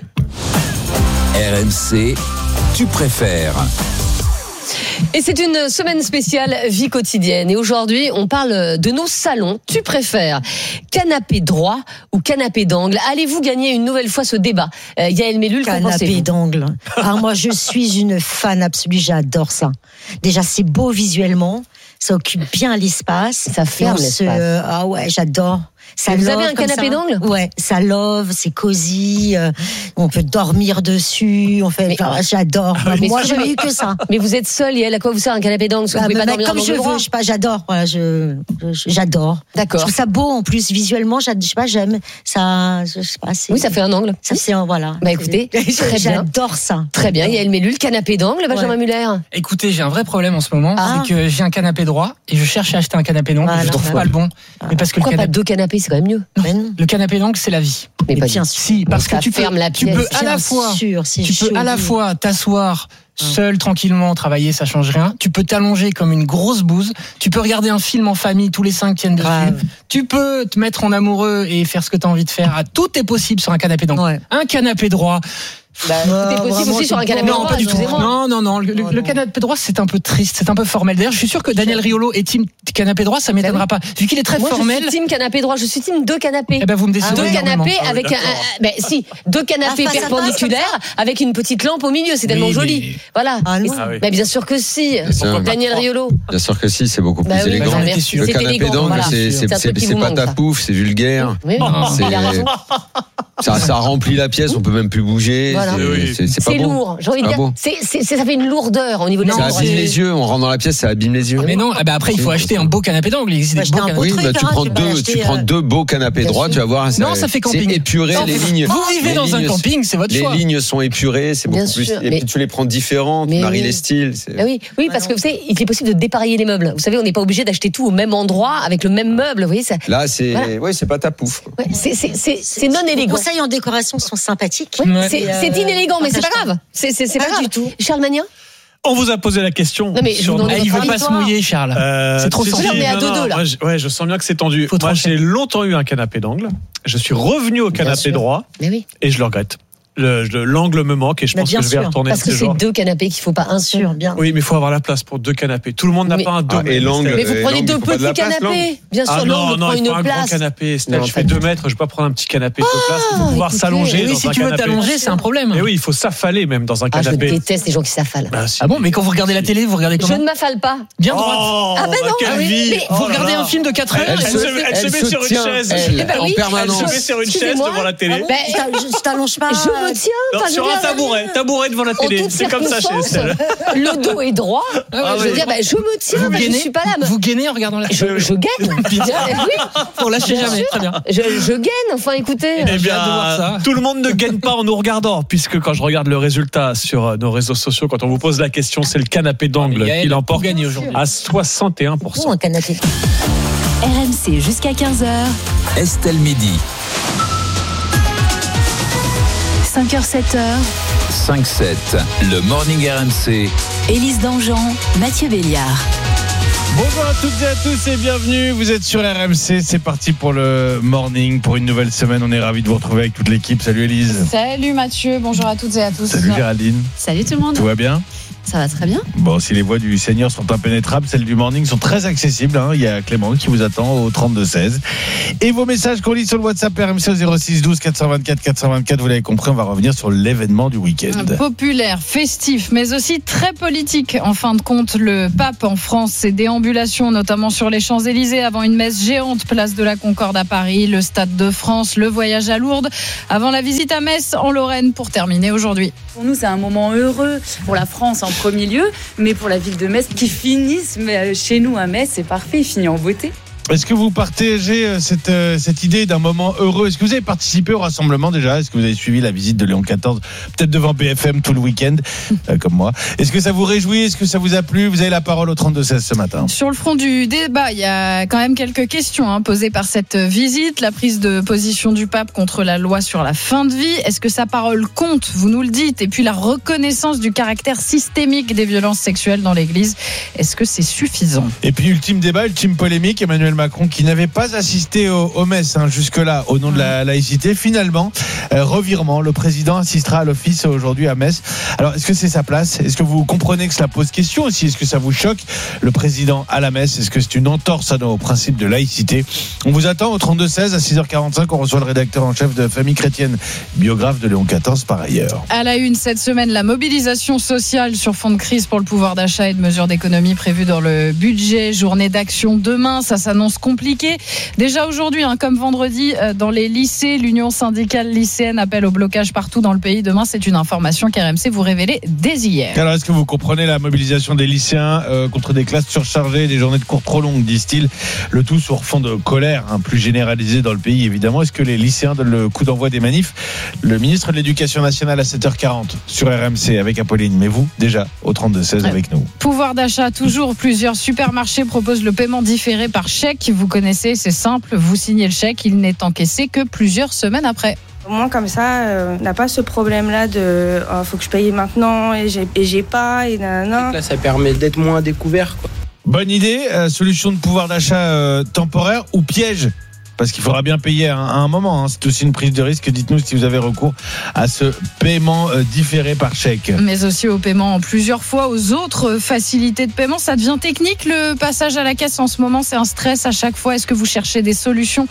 RMC, Tu préfères. Et c'est une semaine spéciale vie quotidienne. Et aujourd'hui, on parle de nos salons. Tu préfères canapé droit ou canapé d'angle? Allez-vous gagner une nouvelle fois ce débat? Yael Mellul, qu'en pensez-vous? Canapé d'angle. Alors moi, je suis une fan absolue. J'adore ça. Déjà, c'est beau visuellement. Ça occupe bien l'espace. Ça ferme l'espace. Ah ouais, j'adore. Ça vous avez un canapé d'angle? Ouais, ça love, c'est cosy, on peut dormir dessus, j'adore. Moi, je n'ai eu que ça. Mais vous êtes seule, et à quoi vous sert un canapé d'angle? Vous pouvez pas dormir comme je veux, je sais pas, j'adore. Voilà, j'adore. D'accord. Je trouve ça beau en plus visuellement, je sais pas, j'aime ça. Je sais pas. Oui, ça fait un angle. Ça fait voilà. Bah écoutez, très bien. J'adore ça. Très bien. Yael Mellul, canapé d'angle, Benjamin Muller. Écoutez, j'ai un vrai problème en ce moment, c'est que j'ai un canapé droit et je cherche à acheter un canapé d'angle, je trouve pas le bon. Mais parce que pourquoi pas deux canapés, c'est quand même mieux. Le canapé d'angle, c'est la vie. Mais pas bien sûr. Si, parce que tu peux à la fois t'asseoir seul, tranquillement, travailler, ça change rien. Tu peux t'allonger comme une grosse bouse. Tu peux regarder un film en famille, tous les 5 tiennent dessus. Tu peux te mettre en amoureux et faire ce que tu as envie de faire. Tout est possible sur un canapé d'angle. Ouais. Un canapé droit. C'était possible aussi sur un canapé droit. Non, pas du tout. Non. Le canapé droit, c'est un peu triste, c'est un peu formel. D'ailleurs, je suis sûr que Daniel Riolo est team canapé droit, ça m'étonnera pas. Vu qu'il est très formel. Je suis team canapé droit, je suis team deux canapés. Eh ben, vous me décidez. Deux canapés avec deux canapés perpendiculaires avec une petite lampe au milieu, c'est tellement joli. Voilà. Mais bien sûr que si. Daniel Riolo. Bien sûr que si, c'est beaucoup plus élégant. Le canapé d'angle, c'est pas ta pouf, c'est vulgaire. Ça remplit la pièce, on peut même plus bouger. Voilà. C'est lourd. J'ai envie de dire, ça fait une lourdeur au niveau de la. Ça abîme les yeux. On rentre dans la pièce, ça abîme les yeux. Mais non. Après, il faut acheter un beau canapé d'angle. Il existe des beaux canapés. Oui, tu prends deux beaux canapés droits. Tu vas voir. Non, ça fait camping. C'est épuré les lignes. Vous vivez dans un camping, c'est votre choix. Les lignes sont épurées, c'est beaucoup plus. Et puis tu les prends différentes. Tu maries les styles. Oui, parce que vous savez, il est possible de dépareiller les meubles. Vous savez, on n'est pas obligé d'acheter tout au même endroit avec le même meuble. Vous voyez ça. Là, c'est pas ta pouf. C'est non élégant. Les conseils en décoration sont sympathiques. C'est inélégant, mais c'est pas grave. C'est pas grave du tout. Charles Magnin. On vous a posé la question. Non mais il veut pas se mouiller, Charles. C'est trop tendu. On est à 2-2 là. Ouais, je sens bien que c'est tendu. Moi, j'ai longtemps eu un canapé d'angle. Je suis revenu au canapé droit. Et je le regrette. L'angle me manque et je pense que je vais retourner. Parce que c'est deux canapés qu'il faut pas un seul. Bien. Oui, mais il faut avoir la place pour deux canapés. Tout le monde n'a pas un deux. Et l'angle. Mais vous prenez deux petits canapés. Bien sûr, l'angle prend une place. Un grand canapé. Je fais 2 mètres. Je vais pas prendre un petit canapé de place pour pouvoir s'allonger. Oui, si tu veux t'allonger, c'est un problème. Mais oui, il faut s'affaler même dans un canapé. Je déteste les gens qui s'affalent. Ah bon, mais quand vous regardez la télé, vous regardez comment? Je ne m'affale pas. Bien droite. Ah ben non. Vous regardez un film de 4 heures. Elle se met sur une chaise. En permanence. Elle se met sur une chaise devant la télé. Je t'allonge pas. Je me tiens. Sur un tabouret devant la télé. C'est comme ça chez Estelle. Le dos est droit. Je veux dire, je me tiens, je ne suis pas là. Vous gainez en regardant la télé. Je gaine. Oui. Pour lâcher jamais. Très bien. Je gaine. Enfin, écoutez. Eh bien, tout le monde ne gagne pas en nous regardant, puisque quand je regarde le résultat sur nos réseaux sociaux, quand on vous pose la question, c'est le canapé d'angle qui l'emporte à 61%. Un canapé. RMC jusqu'à 15h. Estelle Midi. 5h, 7h. 5-7. Le Morning RMC. Élise Dangean, Mathieu Béliard. Bonjour à toutes et à tous et bienvenue. Vous êtes sur RMC. C'est parti pour le morning, pour une nouvelle semaine. On est ravis de vous retrouver avec toute l'équipe. Salut Élise. Salut Mathieu. Bonjour à toutes et à tous. Salut Géraldine. Salut tout le monde. Tout va bien? Ça va très bien. Bon, si les voies du Seigneur sont impénétrables, celles du morning sont très accessibles. Il y a Clément qui vous attend au 32-16. Et vos messages qu'on lit sur le WhatsApp RMC au 06 12 424 424. Vous l'avez compris, on va revenir sur l'événement du week-end. Populaire, festif, mais aussi très politique. En fin de compte, le pape en France, ses déambulations, notamment sur les Champs-Élysées, avant une messe géante, place de la Concorde à Paris, le Stade de France, le voyage à Lourdes, avant la visite à Metz en Lorraine pour terminer aujourd'hui. Pour nous, c'est un moment heureux pour la France en premier lieu, mais pour la ville de Metz qui finissent chez nous à Metz, c'est parfait, il finit en beauté. Est-ce que vous partagez cette idée d'un moment heureux? Est-ce que vous avez participé au rassemblement déjà? Est-ce que vous avez suivi la visite de Léon XIV, peut-être devant BFM tout le week-end, comme moi? Est-ce que ça vous réjouit? Est-ce que ça vous a plu? Vous avez la parole au 32-16 ce matin. Sur le front du débat, il y a quand même quelques questions posées par cette visite. La prise de position du pape contre la loi sur la fin de vie. Est-ce que sa parole compte? Vous nous le dites. Et puis la reconnaissance du caractère systémique des violences sexuelles dans l'Église. Est-ce que c'est suffisant? Et puis ultime débat, ultime polémique, Emmanuel Macron qui n'avait pas assisté aux messes jusque-là au nom de la laïcité. Finalement, revirement, le président assistera à l'office aujourd'hui à Metz. Alors, est-ce que c'est sa place? Est-ce que vous comprenez que cela pose question aussi? Est-ce que ça vous choque, le président à la messe? Est-ce que c'est une entorse à nos principes de laïcité? On vous attend au 32-16 à 6h45. On reçoit le rédacteur en chef de Famille Chrétienne, biographe de Léon XIV par ailleurs. À la une cette semaine, la mobilisation sociale sur fond de crise pour le pouvoir d'achat et de mesures d'économie prévues dans le budget. Journée d'action demain, ça s'annonce compliqué. Déjà aujourd'hui, comme vendredi, dans les lycées, l'Union syndicale lycéenne appelle au blocage partout dans le pays. Demain, c'est une information qu'RMC vous révélait dès hier. Alors, est-ce que vous comprenez la mobilisation des lycéens contre des classes surchargées, des journées de cours trop longues, disent-ils, le tout sur fond de colère plus généralisée dans le pays, évidemment. Est-ce que les lycéens donnent le coup d'envoi des manifs? Le ministre de l'Éducation nationale à 7h40 sur RMC avec Apolline. Mais vous, déjà, au 32-16 avec nous. Pouvoir d'achat, toujours plusieurs supermarchés proposent le paiement différé par chèque. Vous connaissez, c'est simple, vous signez le chèque, il n'est encaissé que plusieurs semaines après. Au moins comme ça, on n'a pas ce problème-là de faut que je paye maintenant et j'ai pas et nanana. Là, ça permet d'être moins découvert, quoi. Bonne idée, solution de pouvoir d'achat temporaire ou piège? Parce qu'il faudra bien payer à un moment. C'est aussi une prise de risque. Dites-nous si vous avez recours à ce paiement différé par chèque. Mais aussi au paiement en plusieurs fois, aux autres facilités de paiement. Ça devient technique, le passage à la caisse en ce moment. C'est un stress à chaque fois. Est-ce que vous cherchez des solutions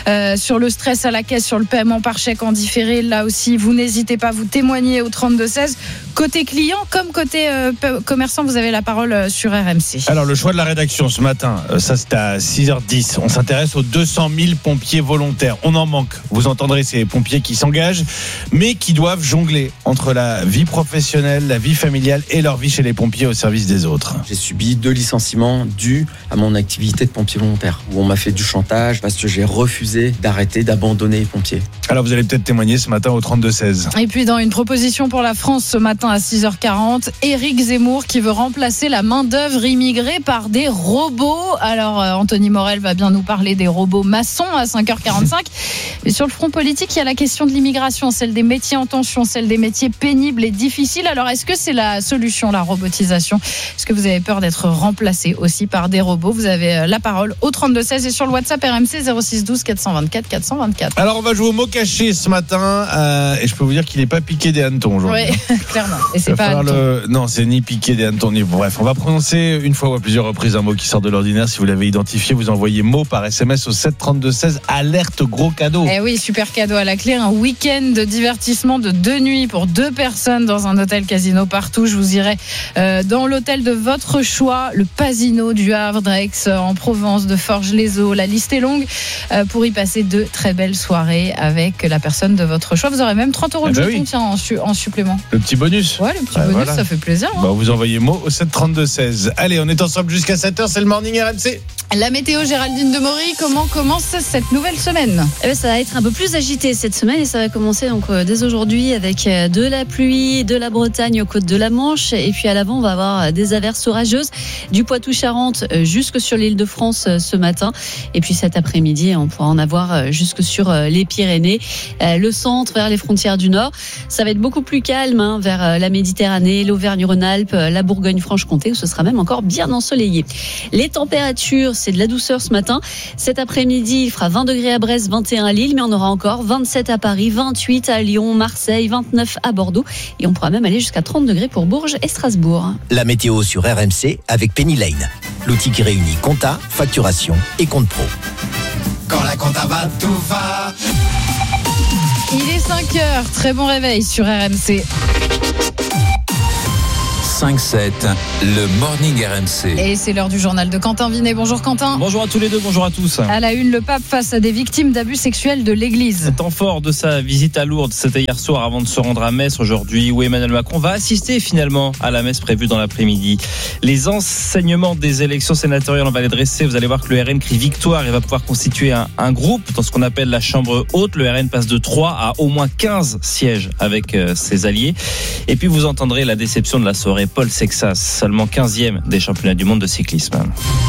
sur le stress à la caisse, sur le paiement par chèque en différé? Là aussi, vous n'hésitez pas, vous témoignez au 32-16. Côté client comme côté commerçant, vous avez la parole sur RMC. Alors, le choix de la rédaction ce matin, ça c'est à 6h10. On s'intéresse aux 200 000 pompiers volontaires. On en manque. Vous entendrez ces pompiers qui s'engagent, mais qui doivent jongler entre la vie professionnelle, la vie familiale et leur vie chez les pompiers au service des autres. J'ai subi 2 licenciements dus à mon activité de pompier volontaire, où on m'a fait du chantage parce que j'ai refusé d'abandonner les pompiers. Alors vous allez peut-être témoigner ce matin au 32-16. Et puis dans une proposition pour la France ce matin à 6h40, Éric Zemmour qui veut remplacer la main-d'œuvre immigrée par des robots. Alors Anthony Morel va bien nous parler des robots maçons à 5h45. Mais sur le front politique, il y a la question de l'immigration, celle des métiers en tension, celle des métiers pénibles et difficiles. Alors, est-ce que c'est la solution, la robotisation? Est-ce que vous avez peur d'être remplacé aussi par des robots? Vous avez la parole au 32-16 et sur le WhatsApp RMC 06 12 424 424. Alors, on va jouer au mot caché ce matin et je peux vous dire qu'il n'est pas piqué des hannetons aujourd'hui. Oui, clairement. Et c'est pas Non, c'est ni piqué des hannetons, ni... Bref, on va prononcer une fois ou à plusieurs reprises un mot qui sort de l'ordinaire. Si vous l'avez identifié, vous envoyez mot par SMS au 732 32-16. Alerte gros cadeau. Eh oui, super cadeau à la clé. Un week-end de divertissement de 2 nuits pour 2 personnes dans un hôtel casino partout. Je vous irai dans l'hôtel de votre choix, le Pasino du Havre, d'Aix, en Provence, de Forges-les-Eaux. La liste est longue pour y passer 2 très belles soirées avec la personne de votre choix. Vous aurez même 30 € de jetons en supplément. Le petit bonus. Ouais, le petit bonus, voilà. Ça fait plaisir. Hein. Bah, vous envoyez mot au 732-16. Allez, on est ensemble jusqu'à 7h, c'est le Morning RMC. La météo, Géraldine Demory, comment commence cette nouvelle semaine ? Ça va être un peu plus agité cette semaine et ça va commencer donc dès aujourd'hui avec de la pluie de la Bretagne aux côtes de la Manche, et puis à l'avant on va avoir des averses orageuses du Poitou-Charentes jusque sur l'île de France ce matin, et puis cet après-midi on pourra en avoir jusque sur les Pyrénées, le centre vers les frontières du Nord. Ça va être beaucoup plus calme vers la Méditerranée, l'Auvergne-Rhône-Alpes, la Bourgogne-Franche-Comté où ce sera même encore bien ensoleillé. Les températures, c'est de la douceur ce matin. Cet après-midi, il fera 20 degrés à Brest, 21 à Lille, mais on aura encore 27 à Paris, 28 à Lyon, Marseille, 29 à Bordeaux, et on pourra même aller jusqu'à 30 degrés pour Bourges et Strasbourg. La météo sur RMC avec Penny Lane, l'outil qui réunit compta, facturation et compte pro. Quand la compta va, tout va. Il est 5h, très bon réveil sur RMC. 5-7, le Morning RMC. Et c'est l'heure du journal de Quentin Vinet. Bonjour Quentin. Bonjour à tous les deux, bonjour à tous. À la une, le pape face à des victimes d'abus sexuels de l'église. Temps fort de sa visite à Lourdes, c'était hier soir avant de se rendre à Metz aujourd'hui, où Emmanuel Macron va assister finalement à la messe prévue dans l'après-midi. Les enseignements des élections sénatoriales, on va les dresser. Vous allez voir que le RN crie victoire et va pouvoir constituer un groupe dans ce qu'on appelle la chambre haute. Le RN passe de 3 à au moins 15 sièges avec ses alliés. Et puis vous entendrez la déception de la soirée. Paul Sexas, seulement 15e des championnats du monde de cyclisme.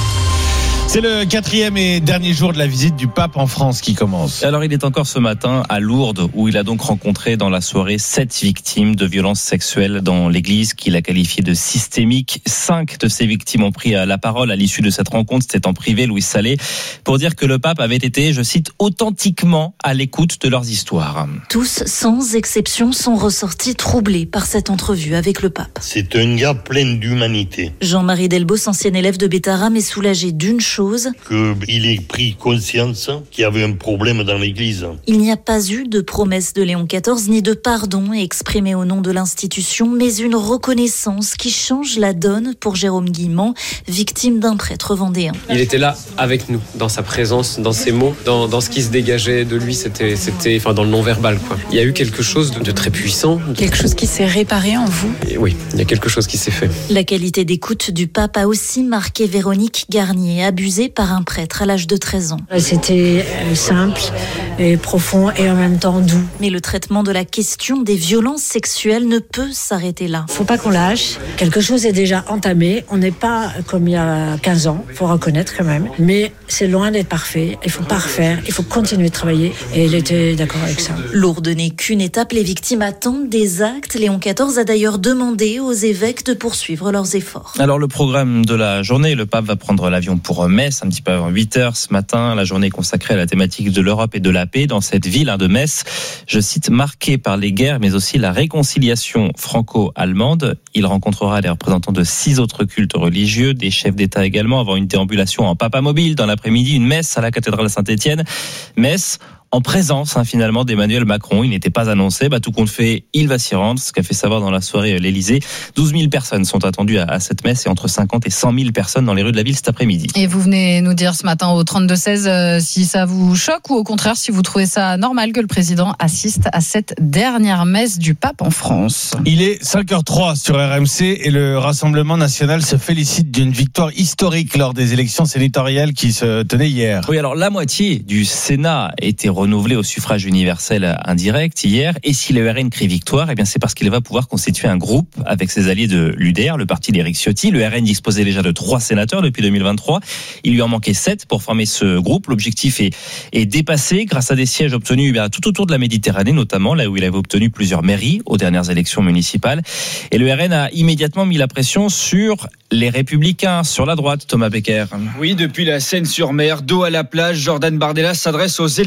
C'est le 4e et dernier jour de la visite du pape en France qui commence. Alors il est encore ce matin à Lourdes, où il a donc rencontré dans la soirée 7 victimes de violences sexuelles dans l'église qu'il a qualifiées de systémiques. 5 de ces victimes ont pris la parole à l'issue de cette rencontre. C'était en privé, Louis Salé, pour dire que le pape avait été, je cite, authentiquement à l'écoute de leurs histoires. Tous, sans exception, sont ressortis troublés par cette entrevue avec le pape. C'est un gars plein d'humanité. Jean-Marie Delbos, ancien élève de Bétarame, est soulagé d'une chose. Qu'il ait pris conscience qu'il y avait un problème dans l'église. Il n'y a pas eu de promesse de Léon XIV ni de pardon exprimé au nom de l'institution, mais une reconnaissance qui change la donne pour Jérôme Guillemant, victime d'un prêtre vendéen. Il était là avec nous, dans sa présence, dans ses mots, dans ce qui se dégageait de lui, c'était dans le non-verbal, quoi. Il y a eu quelque chose de très puissant. Quelque chose qui s'est réparé en vous ? Et oui, il y a quelque chose qui s'est fait. La qualité d'écoute du pape a aussi marqué Véronique Garnier, abusée par un prêtre à l'âge de 13 ans. C'était simple et profond et en même temps doux. Mais le traitement de la question des violences sexuelles ne peut s'arrêter là. Faut pas qu'on lâche. Quelque chose est déjà entamé. On n'est pas comme il y a 15 ans, faut reconnaître quand même. Mais c'est loin d'être parfait. Il faut pas refaire. Il faut continuer de travailler. Et il était d'accord avec ça. Lourdes n'est qu'une étape. Les victimes attendent des actes. Léon XIV a d'ailleurs demandé aux évêques de poursuivre leurs efforts. Alors le programme de la journée, le pape va prendre l'avion pour Metz, un petit peu avant 8h ce matin. La journée est consacrée à la thématique de l'Europe et de la paix dans cette ville de Metz, je cite, marquée par les guerres, mais aussi la réconciliation franco-allemande. Il rencontrera les représentants de 6 autres cultes religieux, des chefs d'État également, avant une déambulation en papamobile dans l'après-midi, une messe à la cathédrale Saint-Étienne. Metz en présence finalement d'Emmanuel Macron. Il n'était pas annoncé, tout compte fait, il va s'y rendre, ce qu'a fait savoir dans la soirée l'Élysée. 12 000 personnes sont attendues à cette messe et entre 50 et 100 000 personnes dans les rues de la ville cet après-midi. Et vous venez nous dire ce matin au 32-16 si ça vous choque ou au contraire si vous trouvez ça normal que le président assiste à cette dernière messe du pape en France. Il est 5h03 sur RMC et le Rassemblement national se félicite d'une victoire historique lors des élections sénatoriales qui se tenaient hier. Oui, alors la moitié du Sénat était renouvelé au suffrage universel indirect hier. Et si le RN crie victoire, c'est parce qu'il va pouvoir constituer un groupe avec ses alliés de l'UDR, le parti d'Éric Ciotti. Le RN disposait déjà de 3 sénateurs depuis 2023. Il lui en manquait 7 pour former ce groupe. L'objectif est dépassé grâce à des sièges obtenus tout autour de la Méditerranée, notamment là où il avait obtenu plusieurs mairies aux dernières élections municipales. Et le RN a immédiatement mis la pression sur les Républicains, sur la droite, Thomas Becker. Oui, depuis la Seine-sur-Mer, dos à la plage, Jordan Bardella s'adresse aux électeurs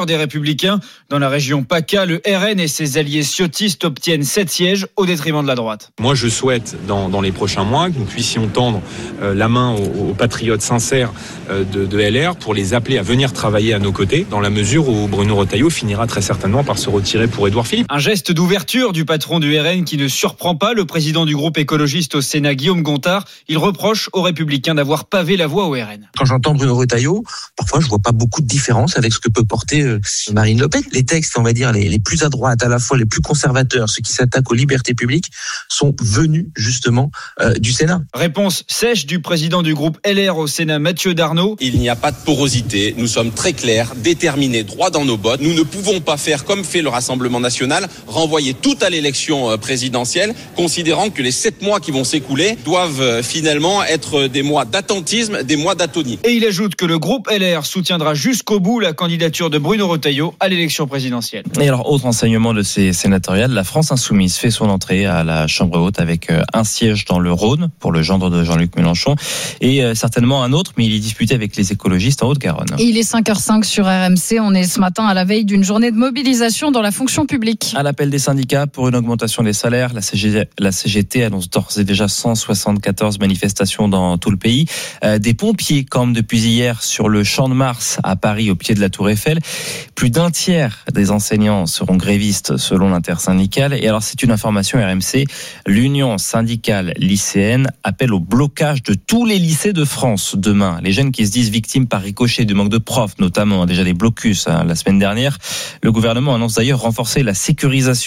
leader des Républicains. Dans la région PACA, le RN et ses alliés ciotistes obtiennent 7 sièges au détriment de la droite. Moi, je souhaite, dans les prochains mois, que nous puissions tendre la main aux patriotes sincères de LR pour les appeler à venir travailler à nos côtés, dans la mesure où Bruno Retailleau finira très certainement par se retirer pour Édouard Philippe. Un geste d'ouverture du patron du RN qui ne surprend pas le président du groupe écologiste au Sénat, Guillaume Gontard. Il reproche aux Républicains d'avoir pavé la voie au RN. Quand j'entends Bruno Retailleau, parfois je vois pas beaucoup de différence avec ce que peut porter Marine Le Pen. Les textes, on va dire, les plus à droite, à la fois les plus conservateurs, ceux qui s'attaquent aux libertés publiques, sont venus justement du Sénat. Réponse sèche du président du groupe LR au Sénat, Mathieu Darnaud. Il n'y a pas de porosité, nous sommes très clairs, déterminés, droit dans nos bottes. Nous ne pouvons pas faire comme fait le Rassemblement national, renvoyer tout à l'élection présidentielle, considérant que les 7 mois qui vont s'écouler doivent finalement être des mois d'attentisme, des mois d'atonie. Et il ajoute que le groupe LR soutiendra jusqu'au bout la candidature de Bruno Retailleau à l'élection présidentielle. Et alors, autre enseignement de ces sénatoriales, la France insoumise fait son entrée à la Chambre haute avec un siège dans le Rhône pour le gendre de Jean-Luc Mélenchon et certainement un autre, mais il est disputé avec les écologistes en Haute-Garonne. Il est 5h05 sur RMC. On est ce matin à la veille d'une journée de mobilisation dans la fonction publique. À l'appel des syndicats pour une augmentation des salaires, la CGT annonce d'ores et déjà 174 manifestations dans tout le pays. Des pompiers campent depuis hier sur le Champ de Mars à Paris, au pied de la Tour Eiffel. Plus d'un tiers des enseignants seront grévistes selon l'intersyndicale. Et alors, c'est une information RMC. L'Union syndicale lycéenne appelle au blocage de tous les lycées de France demain. Les jeunes qui se disent victimes par ricochet du manque de profs, notamment déjà des blocus la semaine dernière. Le gouvernement annonce d'ailleurs renforcer la sécurisation